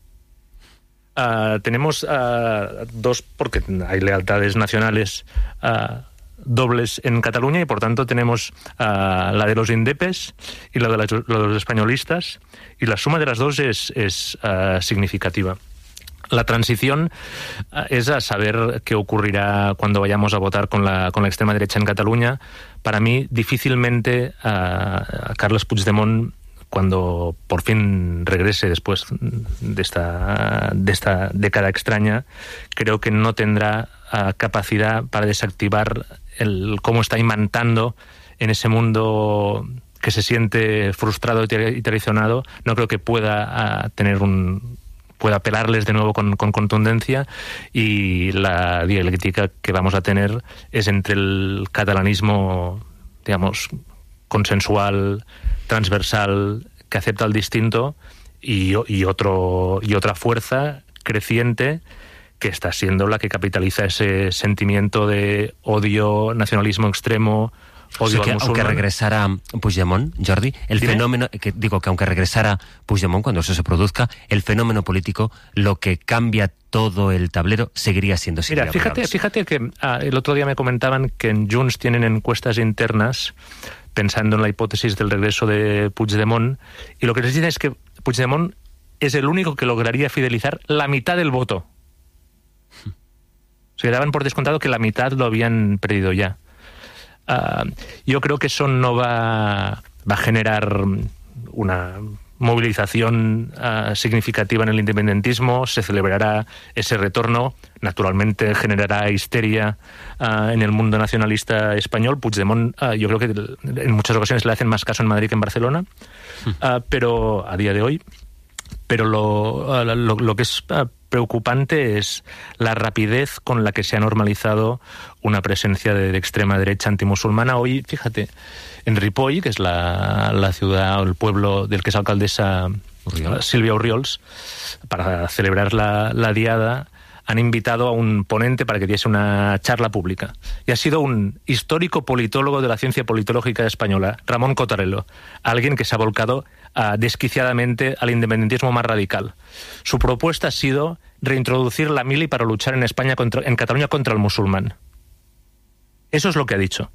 Uh, tenemos uh, dos porque hay lealtades nacionales uh, dobles en Cataluña y por tanto tenemos uh, la de los indepes y la de, la, la de los españolistas, y la suma de las dos es, es uh, significativa. La transición es a saber qué ocurrirá cuando vayamos a votar con la, con la extrema derecha en Cataluña. Para mí, difícilmente a, a Carles Puigdemont, cuando por fin regrese después de esta, de esta década extraña, creo que no tendrá uh, capacidad para desactivar el cómo está imantando en ese mundo que se siente frustrado y traicionado. No creo que pueda uh, tener un... pueda apelarles de nuevo con, con contundencia, y la dialéctica que vamos a tener es entre el catalanismo, digamos, consensual, transversal, que acepta el distinto, y, y, otro, y otra fuerza creciente que está siendo la que capitaliza ese sentimiento de odio, nacionalismo extremo, o sea que aunque regresara Puigdemont, Jordi, el ¿Dime? fenómeno, que digo que aunque regresara Puigdemont, cuando eso se produzca, el fenómeno político, lo que cambia todo el tablero, seguiría siendo Sílvia Mira, fíjate, Orriols. fíjate que ah, el otro día me comentaban que en Junts tienen encuestas internas pensando en la hipótesis del regreso de Puigdemont, y lo que les dicen es que Puigdemont es el único que lograría fidelizar la mitad del voto. Se daban por descontado que la mitad lo habían perdido ya. Uh, yo creo que eso no va, va a generar una movilización uh, significativa en el independentismo. Se celebrará ese retorno, naturalmente generará histeria uh, en el mundo nacionalista español. Puigdemont, uh, yo creo que en muchas ocasiones le hacen más caso en Madrid que en Barcelona, uh, pero a día de hoy, pero lo, uh, lo, lo que es uh, preocupante es la rapidez con la que se ha normalizado una presencia de, de extrema derecha antimusulmana. Hoy, fíjate, en Ripoll, que es la, la ciudad o el pueblo del que es alcaldesa Urriol. Silvia Urriols, para celebrar la, la diada, han invitado a un ponente para que diese una charla pública. Y ha sido un histórico politólogo de la ciencia politológica española, Ramón Cotarello, alguien que se ha volcado uh, desquiciadamente al independentismo más radical. Su propuesta ha sido reintroducir la mili para luchar en España contra, en Cataluña contra el musulmán. Eso es lo que ha dicho.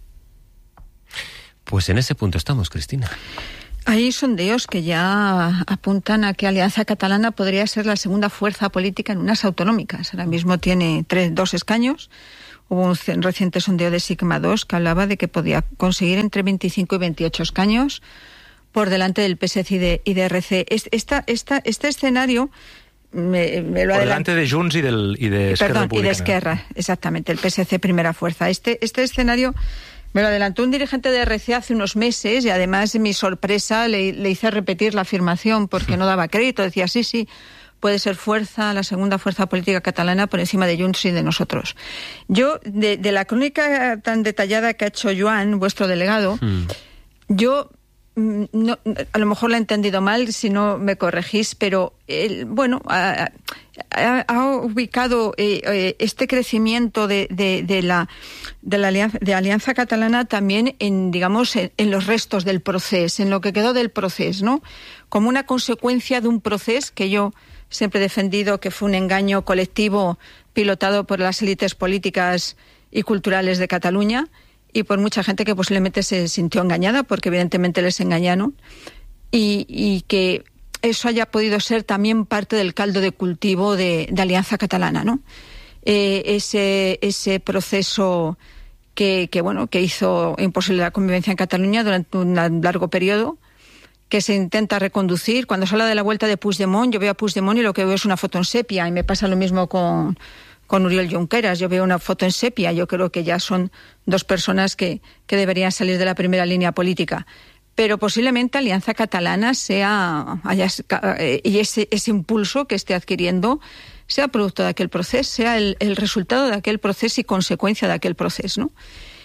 Pues en ese punto estamos, Cristina. Hay sondeos que ya apuntan a que Alianza Catalana podría ser la segunda fuerza política en unas autonómicas. Ahora mismo tiene tres, dos escaños. Hubo un reciente sondeo de Sigma dos que hablaba de que podía conseguir entre veinticinco y veintiocho escaños por delante del P S C y de, y de R C. Esta, esta, este escenario... Me, me lo por adelant... delante de Junts y, del, y de Esquerra Perdón, Republicana. y de Esquerra, exactamente, el P S C primera fuerza. Este, este escenario... Me lo adelantó un dirigente de R C hace unos meses y además mi sorpresa le, le hice repetir la afirmación porque no daba crédito. Decía, sí, sí, puede ser fuerza, la segunda fuerza política catalana por encima de Junts y de nosotros. Yo, de, de la crónica tan detallada que ha hecho Joan, vuestro delegado, mm. yo... No, a lo mejor la he entendido mal, si no me corregís, pero él, bueno, ha, ha, ha ubicado eh, eh, este crecimiento de, de, de la de la alianza, de Alianza Catalana también en, digamos, en, en los restos del proceso, en lo que quedó del proceso, ¿no? Como una consecuencia de un proceso que yo siempre he defendido que fue un engaño colectivo pilotado por las élites políticas y culturales de Cataluña, y por mucha gente que posiblemente se sintió engañada, porque evidentemente les engañaron, y, y que eso haya podido ser también parte del caldo de cultivo de, de Alianza Catalana, ¿no? Eh, ese, ese proceso que, que, bueno, que hizo imposible la convivencia en Cataluña durante un largo periodo, que se intenta reconducir. Cuando se habla de la vuelta de Puigdemont, yo veo a Puigdemont y lo que veo es una foto en sepia, y me pasa lo mismo con... con Oriol Junqueras. Yo veo una foto en sepia. Yo creo que ya son dos personas que, que deberían salir de la primera línea política. Pero posiblemente Alianza Catalana sea, haya, y ese, ese impulso que esté adquiriendo sea producto de aquel proceso, sea el, el resultado de aquel proceso y consecuencia de aquel proceso, ¿no?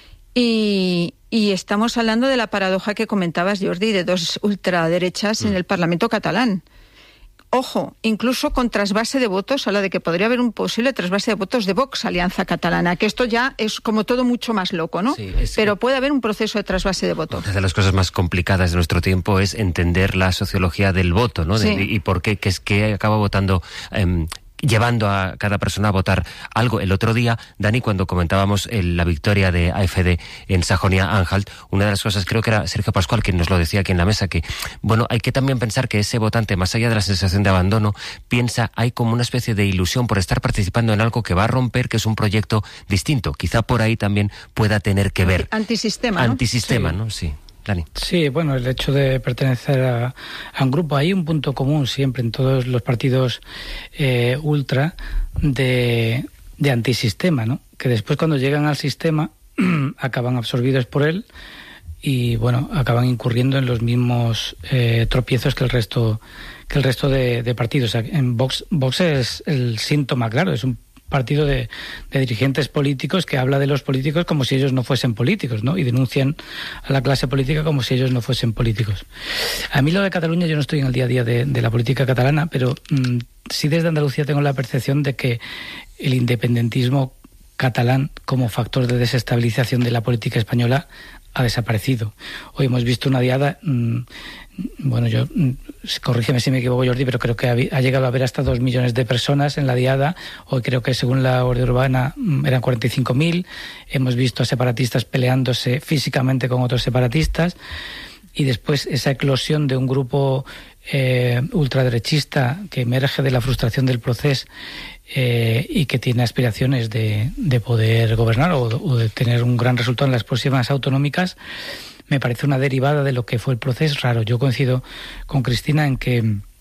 Y, y estamos hablando de la paradoja que comentabas, Jordi, de dos ultraderechas mm. en el Parlamento catalán. Ojo, incluso con trasvase de votos, habla de que podría haber un posible trasvase de votos de Vox, Alianza Catalana, que esto ya es como todo mucho más loco, ¿no? Sí, pero puede haber un proceso de trasvase de votos. Una de las cosas más complicadas de nuestro tiempo es entender la sociología del voto, ¿no? De, sí. Y por qué, que es que acaba votando... Eh, llevando a cada persona a votar algo. El otro día, Dani, cuando comentábamos el, la victoria de A F D en Sajonia-Anhalt, una de las cosas, creo que era Sergio Pascual quien nos lo decía aquí en la mesa, que, bueno, hay que también pensar que ese votante, más allá de la sensación de abandono, piensa, hay como una especie de ilusión por estar participando en algo que va a romper, que es un proyecto distinto. Quizá por ahí también pueda tener que ver. Antisistema, ¿no? Antisistema, sí. ¿no? Sí. Dani. Sí, bueno, el hecho de pertenecer a, a un grupo, hay un punto común siempre en todos los partidos eh, ultra de, de antisistema, ¿no? Que después cuando llegan al sistema acaban absorbidos por él y, bueno, acaban incurriendo en los mismos eh, tropiezos que el resto que el resto de, de partidos. O sea, en Vox, Vox es el síntoma claro, es un partido de, de dirigentes políticos que habla de los políticos como si ellos no fuesen políticos, ¿no? Y denuncian a la clase política como si ellos no fuesen políticos. A mí lo de Cataluña, yo no estoy en el día a día de, de la política catalana, pero mmm, sí desde Andalucía tengo la percepción de que el independentismo catalán como factor de desestabilización de la política española ha desaparecido. Hoy hemos visto una diada... Mmm, bueno, yo, corrígeme si me equivoco, Jordi, pero creo que ha, ha llegado a haber hasta dos millones de personas en la diada. Hoy creo que según la Guardia Urbana eran cuarenta y cinco mil. Hemos visto a separatistas peleándose físicamente con otros separatistas. Y después esa eclosión de un grupo eh, ultraderechista que emerge de la frustración del proceso eh, y que tiene aspiraciones de, de poder gobernar o, o de tener un gran resultado en las próximas autonómicas, me parece una derivada de lo que fue el proceso raro. Yo coincido con Cristina en que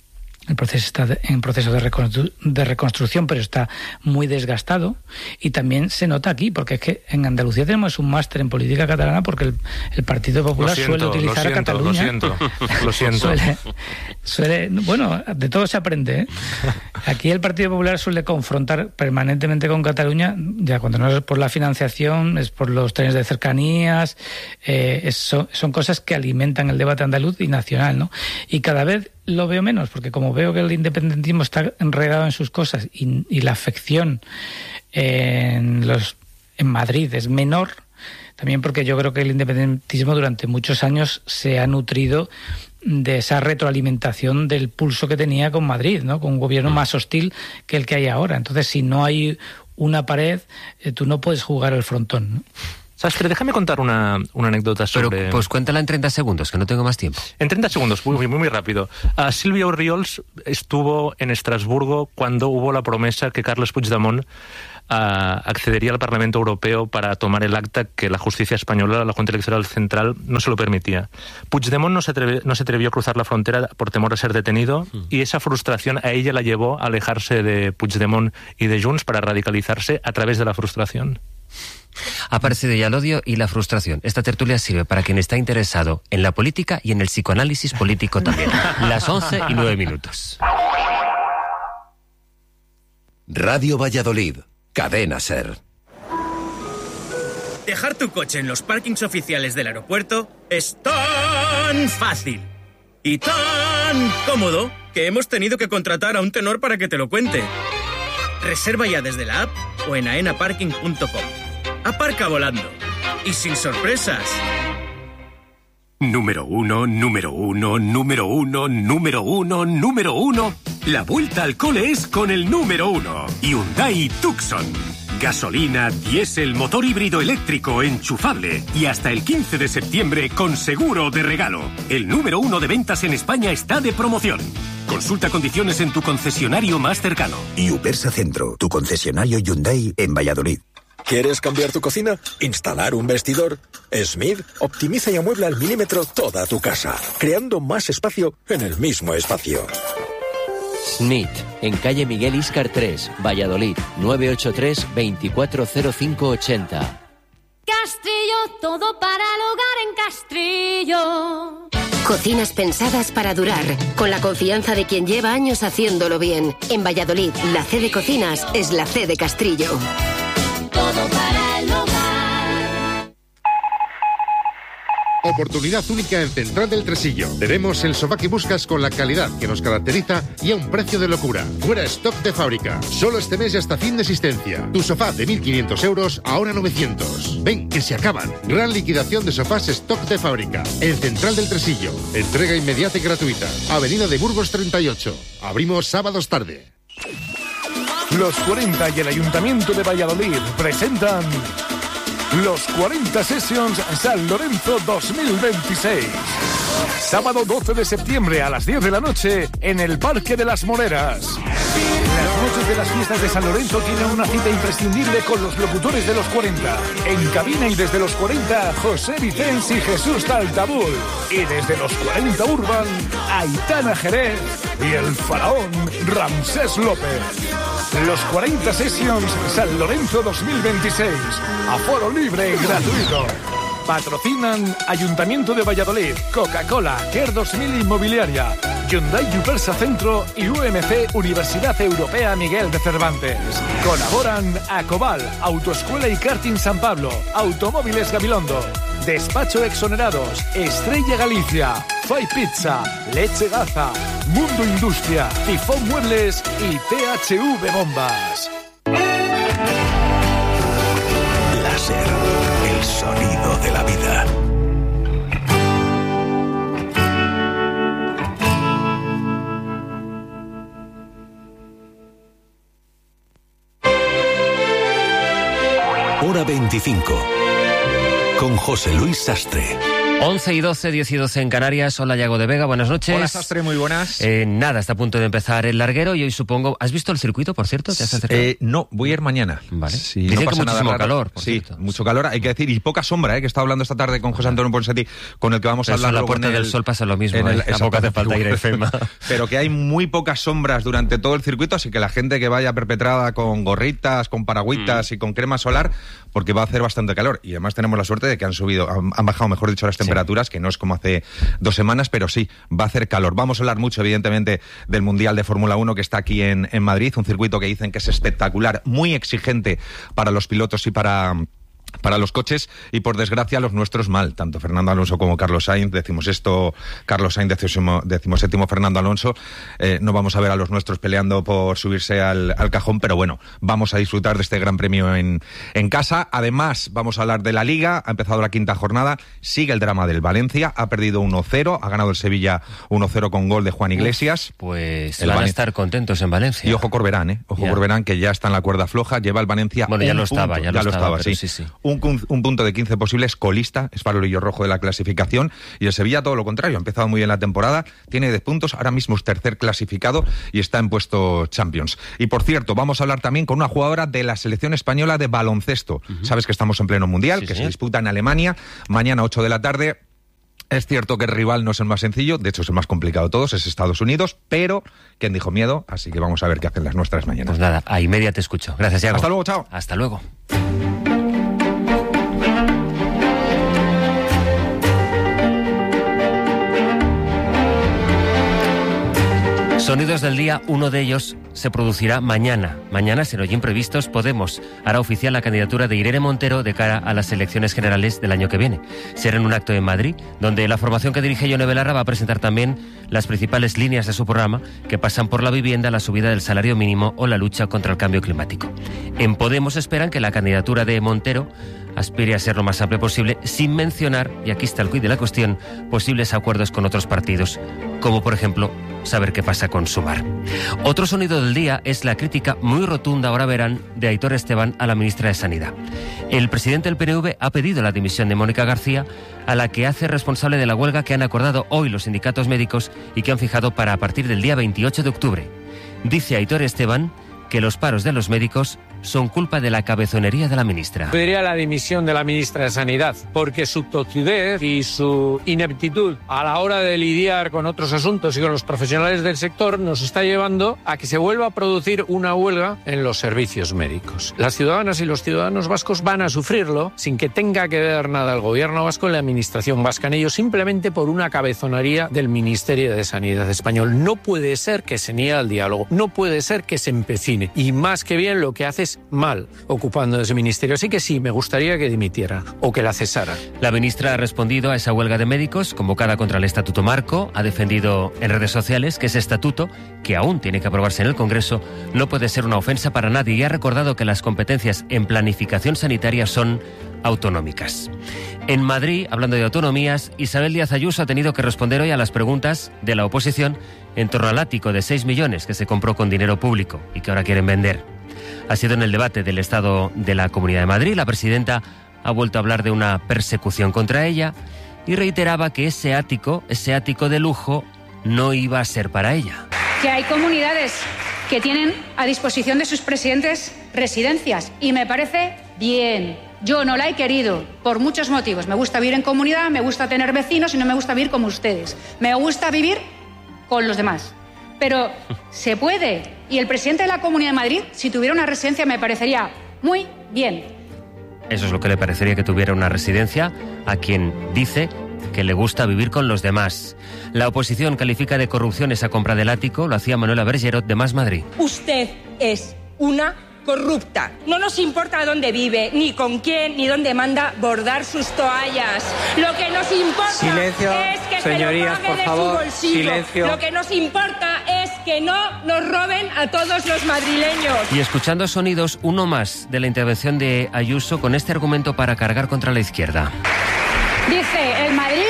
el proceso está de, en proceso de, reconstru de reconstrucción, pero está muy desgastado. Y también se nota aquí, porque es que en Andalucía tenemos un máster en política catalana, porque el, el Partido Popular siento, suele utilizar siento, a Cataluña. Lo siento, lo siento. suele, suele, bueno, de todo se aprende, ¿eh? Aquí el Partido Popular suele confrontar permanentemente con Cataluña, ya cuando no es por la financiación, es por los trenes de cercanías, eh, es, son, son cosas que alimentan el debate andaluz y nacional, ¿no? Y cada vez lo veo menos, porque como veo que el independentismo está enredado en sus cosas y, y la afección en, los, en Madrid es menor, también porque yo creo que el independentismo durante muchos años se ha nutrido de esa retroalimentación del pulso que tenía con Madrid, ¿no? Con un gobierno más hostil que el que hay ahora. Entonces, si no hay una pared, eh, tú no puedes jugar el frontón, ¿no? Sastre, déjame contar una, una anécdota sobre... Pero pues cuéntala en treinta segundos, que no tengo más tiempo. En treinta segundos, muy, muy, muy rápido. Uh, Silvia Orriols estuvo en Estrasburgo cuando hubo la promesa que Carles Puigdemont uh, accedería al Parlamento Europeo para tomar el acta que la justicia española, la Junta Electoral Central, no se lo permitía. Puigdemont no se, atreve, no se atrevió a cruzar la frontera por temor a ser detenido, mm. y esa frustración a ella la llevó a alejarse de Puigdemont y de Junts para radicalizarse a través de la frustración. Ha aparecido ya el odio y la frustración. Esta tertulia sirve para quien está interesado en la política y en el psicoanálisis político también. Las once y nueve minutos. Radio Valladolid, Cadena SER. Dejar tu coche en los parkings oficiales del aeropuerto es tan fácil y tan cómodo que hemos tenido que contratar a un tenor para que te lo cuente. Reserva ya desde la app o en aena parking punto com. Aparca volando y sin sorpresas. Número uno, número uno, número uno, número uno, número uno. La vuelta al cole es con el número uno. Hyundai Tucson. Gasolina, diésel, motor híbrido eléctrico, enchufable. Y hasta el quince de septiembre con seguro de regalo. El número uno de ventas en España está de promoción. Consulta condiciones en tu concesionario más cercano. Y Upersa Centro, tu concesionario Hyundai en Valladolid. ¿Quieres cambiar tu cocina? ¿Instalar un vestidor? Smith optimiza y amuebla al milímetro toda tu casa, creando más espacio en el mismo espacio. Smith, en calle Miguel Íscar tres, Valladolid, nueve ocho tres, veinticuatro cero cinco ochenta. Castrillo, todo para el hogar en Castrillo. Cocinas pensadas para durar, con la confianza de quien lleva años haciéndolo bien. En Valladolid, la C de Cocinas es la C de Castrillo. Todo para el hogar. Oportunidad única en Central del Tresillo. Tenemos el sofá que buscas con la calidad que nos caracteriza y a un precio de locura. Fuera stock de fábrica. Solo este mes y hasta fin de existencia. Tu sofá de mil quinientos euros, ahora novecientos. Ven, que se acaban. Gran liquidación de sofás stock de fábrica. En Central del Tresillo. Entrega inmediata y gratuita. Avenida de Burgos treinta y ocho. Abrimos sábados tarde. Los cuarenta y el Ayuntamiento de Valladolid presentan los cuarenta Sessions San Lorenzo dos mil veintiséis. Sábado doce de septiembre a las diez de la noche en el Parque de las Moreras. Las noches de las fiestas de San Lorenzo tienen una cita imprescindible con los locutores de los cuarenta. En cabina y desde los cuarenta, José Vicens y Jesús Taltabul. Y desde los cuarenta Urban, Aitana Jerez y el faraón Ramsés López. Los cuarenta Sessions San Lorenzo dos mil veintiséis. Aforo libre y gratuito. Patrocinan Ayuntamiento de Valladolid, Coca-Cola, Care dos mil Inmobiliaria, Hyundai Upersa Centro y U M C Universidad Europea Miguel de Cervantes. Colaboran Acobal, Autoescuela y Karting San Pablo, Automóviles Gabilondo, Despacho Exonerados, Estrella Galicia, Fai Pizza, Leche Gaza, Mundo Industria, Tifón Muebles y T H V Bombas. Láser, el sonido de la vida. Hora veinticinco. Con José Luis Sastre. once y doce, diez y doce en Canarias. Hola, Yago de Vega, buenas noches. Hola, Sastre, muy buenas. Eh, nada, está a punto de empezar el larguero y hoy supongo... ¿Has visto el circuito, por cierto? ¿Te has acercado? Eh, no, voy a ir mañana. Vale. Si Dicen no que pasa nada muchísimo raro. calor, por Sí, cierto. mucho calor, hay que decir, y poca sombra, ¿eh? Que estaba hablando esta tarde con José Antonio Ponsatí, con el que vamos Pero a hablar eso en la luego Puerta en del el- Sol pasa lo mismo, en el- ¿eh? Tampoco hace falta ir a Efema. Pero que hay muy pocas sombras durante todo el circuito, así que la gente que vaya perpetrada con gorritas, con paragüitas Mm. y con crema solar, porque va a hacer bastante calor. Y además tenemos la suerte de que han subido, han, han bajado, mejor dicho, las temperaturas, que no es como hace dos semanas, pero sí, va a hacer calor. Vamos a hablar mucho, evidentemente, del Mundial de Fórmula uno que está aquí en, en Madrid, un circuito que dicen que es espectacular, muy exigente para los pilotos y para... para los coches, y por desgracia los nuestros mal, tanto Fernando Alonso como Carlos Sainz, decimos esto, Carlos Sainz, decimos, decimos séptimo Fernando Alonso, eh, no vamos a ver a los nuestros peleando por subirse al, al cajón, pero bueno, vamos a disfrutar de este gran premio en, en casa. Además, vamos a hablar de la Liga, ha empezado la quinta jornada, sigue el drama del Valencia, ha perdido uno cero, ha ganado el Sevilla uno cero con gol de Juan Iglesias. Uf, pues El van a Valen- estar contentos en Valencia. Y ojo Corberán, ¿eh? Ojo Ya. Corberán, que ya está en la cuerda floja, lleva el Valencia Bueno, ya un lo estaba, punto. ya lo estaba, pero sí. sí, sí. Un, cun- un punto de quince posibles, colista, es farolillo rojo de la clasificación, y el Sevilla todo lo contrario, ha empezado muy bien la temporada, tiene diez puntos, ahora mismo es tercer clasificado y está en puesto Champions. Y por cierto, vamos a hablar también con una jugadora de la selección española de baloncesto. Sabes que estamos en pleno mundial, Sí, que se señor. disputa en Alemania, mañana ocho de la tarde. Es cierto que el rival no es el más sencillo, de hecho es el más complicado de todos, es Estados Unidos, pero ¿quién dijo miedo? Así que vamos a ver qué hacen las nuestras mañana. Pues nada, a y media te escucho. Gracias, Yago. Hasta luego, chao. Hasta luego. Sonidos del día, uno de ellos se producirá mañana. Mañana, sin hoy imprevistos, Podemos hará oficial la candidatura de Irene Montero de cara a las elecciones generales del año que viene. Será en un acto en Madrid, donde la formación que dirige Yone Belarra va a presentar también las principales líneas de su programa, que pasan por la vivienda, la subida del salario mínimo o la lucha contra el cambio climático. En Podemos esperan que la candidatura de Montero aspire a ser lo más amplia posible, sin mencionar, y aquí está el quid de la cuestión, posibles acuerdos con otros partidos, como por ejemplo saber qué pasa con Sumar. Otro sonido del día es la crítica muy rotunda, ahora verán, de Aitor Esteban a la ministra de Sanidad. El presidente del P N V ha pedido la dimisión de Mónica García, a la que hace responsable de la huelga que han acordado hoy los sindicatos médicos y que han fijado para a partir del día veintiocho de octubre. Dice Aitor Esteban que los paros de los médicos son culpa de la cabezonería de la ministra. Pediría la dimisión de la ministra de Sanidad, porque su tocidez y su ineptitud a la hora de lidiar con otros asuntos y con los profesionales del sector nos está llevando a que se vuelva a producir una huelga en los servicios médicos. Las ciudadanas y los ciudadanos vascos van a sufrirlo sin que tenga que ver nada el gobierno vasco y la administración vasca en ello, simplemente por una cabezonería del Ministerio de Sanidad español. No puede ser que se niegue al diálogo, no puede ser que se empecine, y más que bien lo que hace es mal ocupando ese ministerio. Así que sí, me gustaría que dimitiera o que la cesara. La ministra ha respondido a esa huelga de médicos convocada contra el Estatuto Marco, ha defendido en redes sociales que ese estatuto, que aún tiene que aprobarse en el Congreso, no puede ser una ofensa para nadie y ha recordado que las competencias en planificación sanitaria son autonómicas. En Madrid, hablando de autonomías, Isabel Díaz Ayuso ha tenido que responder hoy a las preguntas de la oposición en torno al ático de seis millones que se compró con dinero público y que ahora quieren vender. Ha sido en el debate del Estado de la Comunidad de Madrid. La presidenta ha vuelto a hablar de una persecución contra ella y reiteraba que ese ático, ese ático de lujo, no iba a ser para ella. Que hay comunidades que tienen a disposición de sus presidentes residencias y me parece bien. Yo no la he querido por muchos motivos. Me gusta vivir en comunidad, me gusta tener vecinos y no me gusta vivir como ustedes. Me gusta vivir con los demás. Pero se puede. Y el presidente de la Comunidad de Madrid, si tuviera una residencia, me parecería muy bien. Eso es lo que le parecería, que tuviera una residencia a quien dice que le gusta vivir con los demás. La oposición califica de corrupción esa compra del ático. Lo hacía Manuela Bergerot de Más Madrid. Usted es una corrupta. No nos importa dónde vive, ni con quién, ni dónde manda bordar sus toallas. Lo que nos importa Silencio, es que señorías, se lo pague por de favor, su bolsillo. silencio. Lo que nos importa es que no nos roben a todos los madrileños. Y escuchando sonidos, uno más de la intervención de Ayuso con este argumento para cargar contra la izquierda. Dice, el Madrid,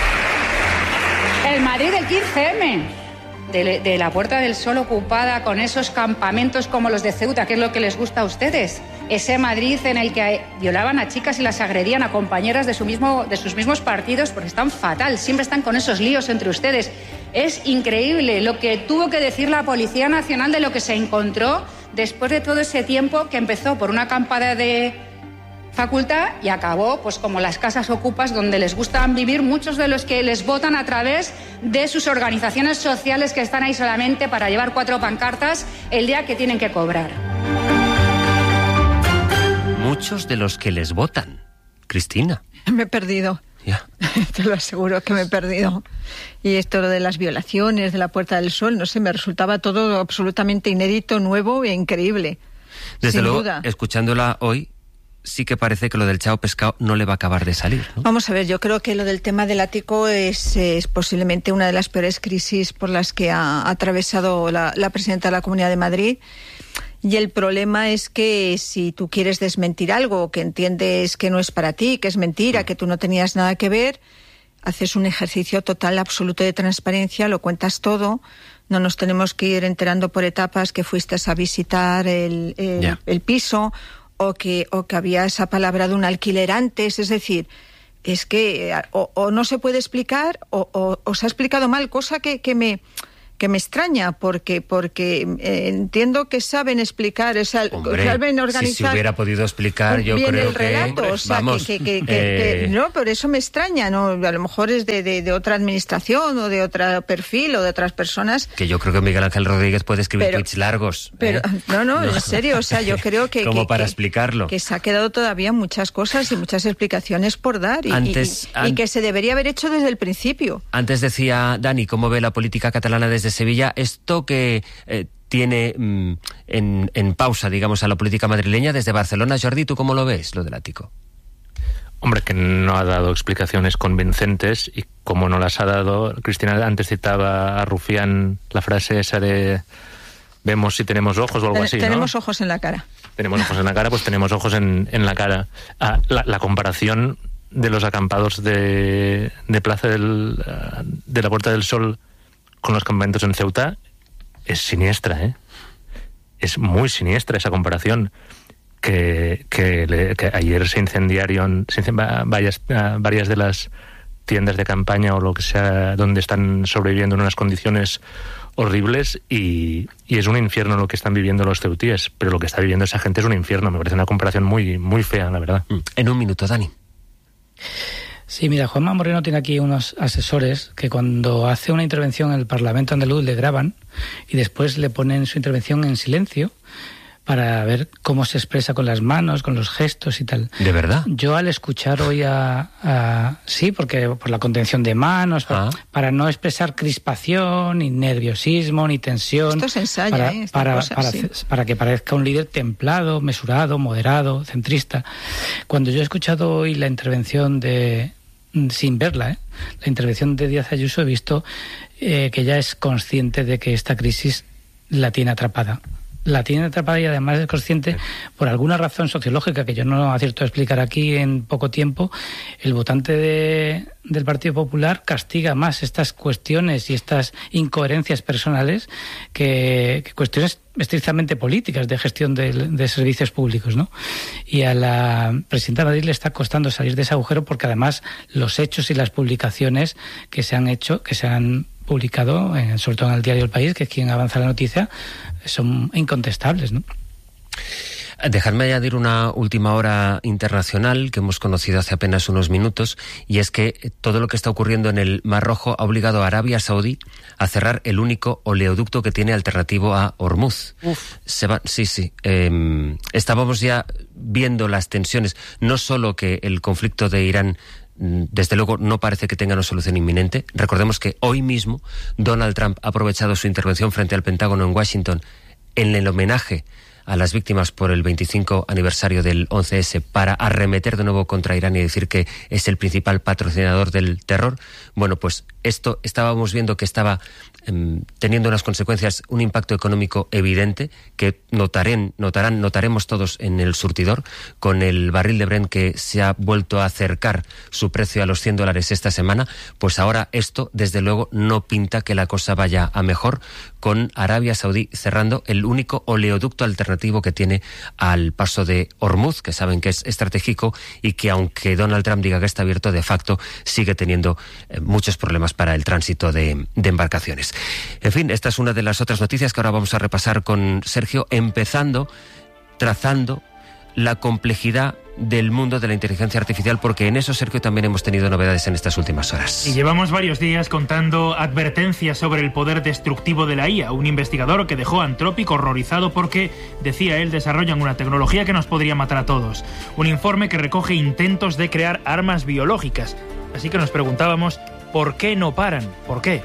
el Madrid del quince eme, de, de la Puerta del Sol ocupada con esos campamentos como los de Ceuta, que es lo que les gusta a ustedes. ese Madrid en el que violaban a chicas y las agredían a compañeras de, su mismo, de sus mismos partidos, porque están fatal, siempre están con esos líos entre ustedes. Es increíble lo que tuvo que decir la Policía Nacional de lo que se encontró después de todo ese tiempo, que empezó por una acampada de facultad y acabó pues como las casas ocupas donde les gusta vivir muchos de los que les votan a través de sus organizaciones sociales, que están ahí solamente para llevar cuatro pancartas el día que tienen que cobrar. Muchos de los que les votan, Cristina. Me he perdido. Ya. Te lo aseguro que me he perdido. Y esto de las violaciones de la Puerta del Sol, no sé, me resultaba todo absolutamente inédito, nuevo e increíble. Desde Sin luego, duda. Escuchándola hoy, sí que parece que lo del chao pescado no le va a acabar de salir, ¿no? Vamos a ver, yo creo que lo del tema del ático es, es posiblemente una de las peores crisis por las que ha atravesado la, la presidenta de la Comunidad de Madrid. Y el problema es que si tú quieres desmentir algo, que entiendes que no es para ti, que es mentira, que tú no tenías nada que ver, haces un ejercicio total, absoluto de transparencia, lo cuentas todo, no nos tenemos que ir enterando por etapas que fuiste a visitar el, el, yeah. el piso, o que, o que había esa palabra de un alquiler antes, es decir, es que o, o no se puede explicar o, o, o se ha explicado mal, cosa que, que me... que me extraña, porque porque eh, entiendo que saben explicar, o sea, Hombre, saben organizar. Si se hubiera podido explicar, yo bien creo el relato, que... o sea, vamos, que, que, que, eh... que, no, por eso me extraña, ¿no? A lo mejor es de, de, de otra administración o de otro perfil o de otras personas. Que yo creo que Miguel Ángel Rodríguez puede escribir pero, tweets largos. Pero, ¿eh? no, no, no, en serio, o sea, yo creo que... Como que, para que, explicarlo. Que se ha quedado todavía muchas cosas y muchas explicaciones por dar y, Antes, y, y, y que se debería haber hecho desde el principio. Antes decía Dani, ¿cómo ve la política catalana desde Sevilla? Esto que eh, tiene mm, en, en pausa, digamos, a la política madrileña desde Barcelona. Jordi, ¿tú cómo lo ves, lo del ático? Hombre, que no ha dado explicaciones convincentes, y como no las ha dado, Cristina antes citaba a Rufián la frase esa de vemos si tenemos ojos o algo Ten, así, Tenemos ¿no? ojos en la cara. Tenemos ojos en la cara, pues tenemos ojos en, en la cara. Ah, la, la comparación de los acampados de, de Plaza del, de la Puerta del Sol con los campamentos en Ceuta es siniestra, ¿eh? Es muy siniestra esa comparación. Que, que, le, que ayer se incendiaron se incendiaron varias, varias de las tiendas de campaña o lo que sea, donde están sobreviviendo en unas condiciones horribles, y, y es un infierno lo que están viviendo los ceutíes, pero lo que está viviendo esa gente es un infierno. Me parece una comparación muy, muy fea, la verdad. En un minuto, Dani. Sí, mira, Juanma Moreno tiene aquí unos asesores que cuando hace una intervención en el Parlamento andaluz le graban y después le ponen su intervención en silencio para ver cómo se expresa con las manos, con los gestos y tal. ¿De verdad? Yo al escuchar hoy a... a sí, porque por la contención de manos, para, ah. para no expresar crispación, ni nerviosismo, ni tensión. Esto se ensaya, para, ¿eh? Esta para, cosa, para, sí. para que parezca un líder templado, mesurado, moderado, centrista. Cuando yo he escuchado hoy la intervención de... sin verla, ¿eh? la intervención de Díaz Ayuso, he visto eh, que ya es consciente de que esta crisis la tiene atrapada. La tiene atrapada y además es consciente, por alguna razón sociológica que yo no acierto a explicar aquí en poco tiempo, el votante de, del Partido Popular castiga más estas cuestiones y estas incoherencias personales que, que cuestiones estrictamente políticas de gestión de, de servicios públicos, ¿no? Y a la presidenta de Madrid le está costando salir de ese agujero, porque además los hechos y las publicaciones que se han hecho, que se han publicado, en, sobre todo en el diario El País, que es quien avanza la noticia, son incontestables, ¿no? Dejadme añadir una última hora internacional que hemos conocido hace apenas unos minutos, y es que todo lo que está ocurriendo en el Mar Rojo ha obligado a Arabia Saudí a cerrar el único oleoducto que tiene alternativo a Hormuz. Uf. Se va, sí, sí. Eh, estábamos ya viendo las tensiones, no solo que el conflicto de Irán desde luego no parece que tenga una solución inminente. Recordemos que hoy mismo Donald Trump ha aprovechado su intervención frente al Pentágono en Washington en el homenaje a las víctimas por el veinticinco aniversario del once ese para arremeter de nuevo contra Irán y decir que es el principal patrocinador del terror. Bueno, pues esto estábamos viendo que estaba eh, teniendo unas consecuencias, un impacto económico evidente que notarán, notarán, notaremos todos en el surtidor, con el barril de Brent que se ha vuelto a acercar su precio a los cien dólares esta semana. Pues ahora esto, desde luego, no pinta que la cosa vaya a mejor, con Arabia Saudí cerrando el único oleoducto alternativo alternativo que tiene al paso de Hormuz, que saben que es estratégico y que, aunque Donald Trump diga que está abierto, de facto sigue teniendo eh, muchos problemas para el tránsito de, de embarcaciones. En fin, esta es una de las otras noticias que ahora vamos a repasar con Sergio, empezando trazando la complejidad del mundo de la inteligencia artificial, porque en eso, Sergio, también hemos tenido novedades en estas últimas horas. Y llevamos varios días contando advertencias sobre el poder destructivo de la I A. Un investigador que dejó a Anthropic horrorizado porque, decía él, desarrollan una tecnología que nos podría matar a todos. Un informe que recoge intentos de crear armas biológicas. Así que nos preguntábamos, ¿por qué no paran? ¿Por qué?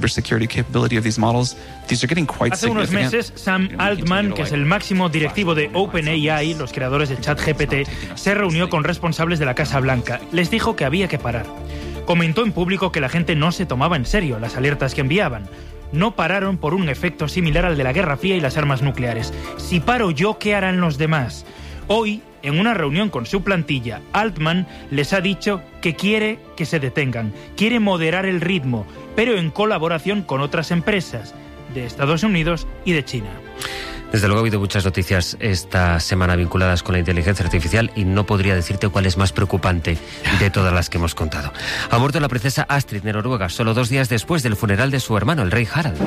Hace unos meses, Sam Altman, que es el máximo directivo de OpenAI, los creadores de ChatGPT, se reunió con responsables de la Casa Blanca. Les dijo que había que parar. Comentó en público que la gente no se tomaba en serio las alertas que enviaban. No pararon por un efecto similar al de la Guerra Fría y las armas nucleares. Si paro yo, ¿qué harán los demás? Hoy, en una reunión con su plantilla, Altman les ha dicho que quiere que se detengan, quiere moderar el ritmo, pero en colaboración con otras empresas de Estados Unidos y de China. Desde luego ha habido muchas noticias esta semana vinculadas con la inteligencia artificial y no podría decirte cuál es más preocupante de todas las que hemos contado. Ha muerto la princesa Astrid de Noruega solo dos días después del funeral de su hermano, el rey Harald.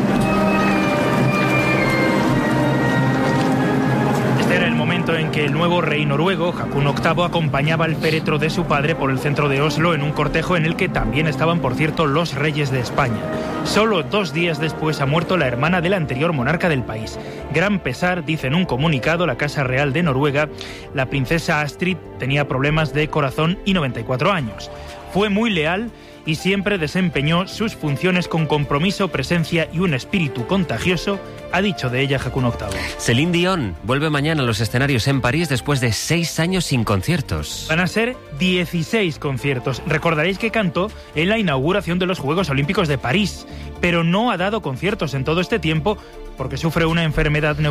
En que el nuevo rey noruego, Haakon octavo, acompañaba el féretro de su padre por el centro de Oslo en un cortejo en el que también estaban, por cierto, los reyes de España. Solo dos días después ha muerto la hermana del anterior monarca del país. Gran pesar, dice en un comunicado la Casa Real de Noruega, la princesa Astrid tenía problemas de corazón y noventa y cuatro años. Fue muy leal y siempre desempeñó sus funciones con compromiso, presencia y un espíritu contagioso, ha dicho de ella Haakon octavo. Celine Dion vuelve mañana a los escenarios en París después de seis años sin conciertos. Van a ser dieciséis conciertos. Recordaréis que cantó en la inauguración de los Juegos Olímpicos de París, pero no ha dado conciertos en todo este tiempo porque sufre una enfermedad neurológica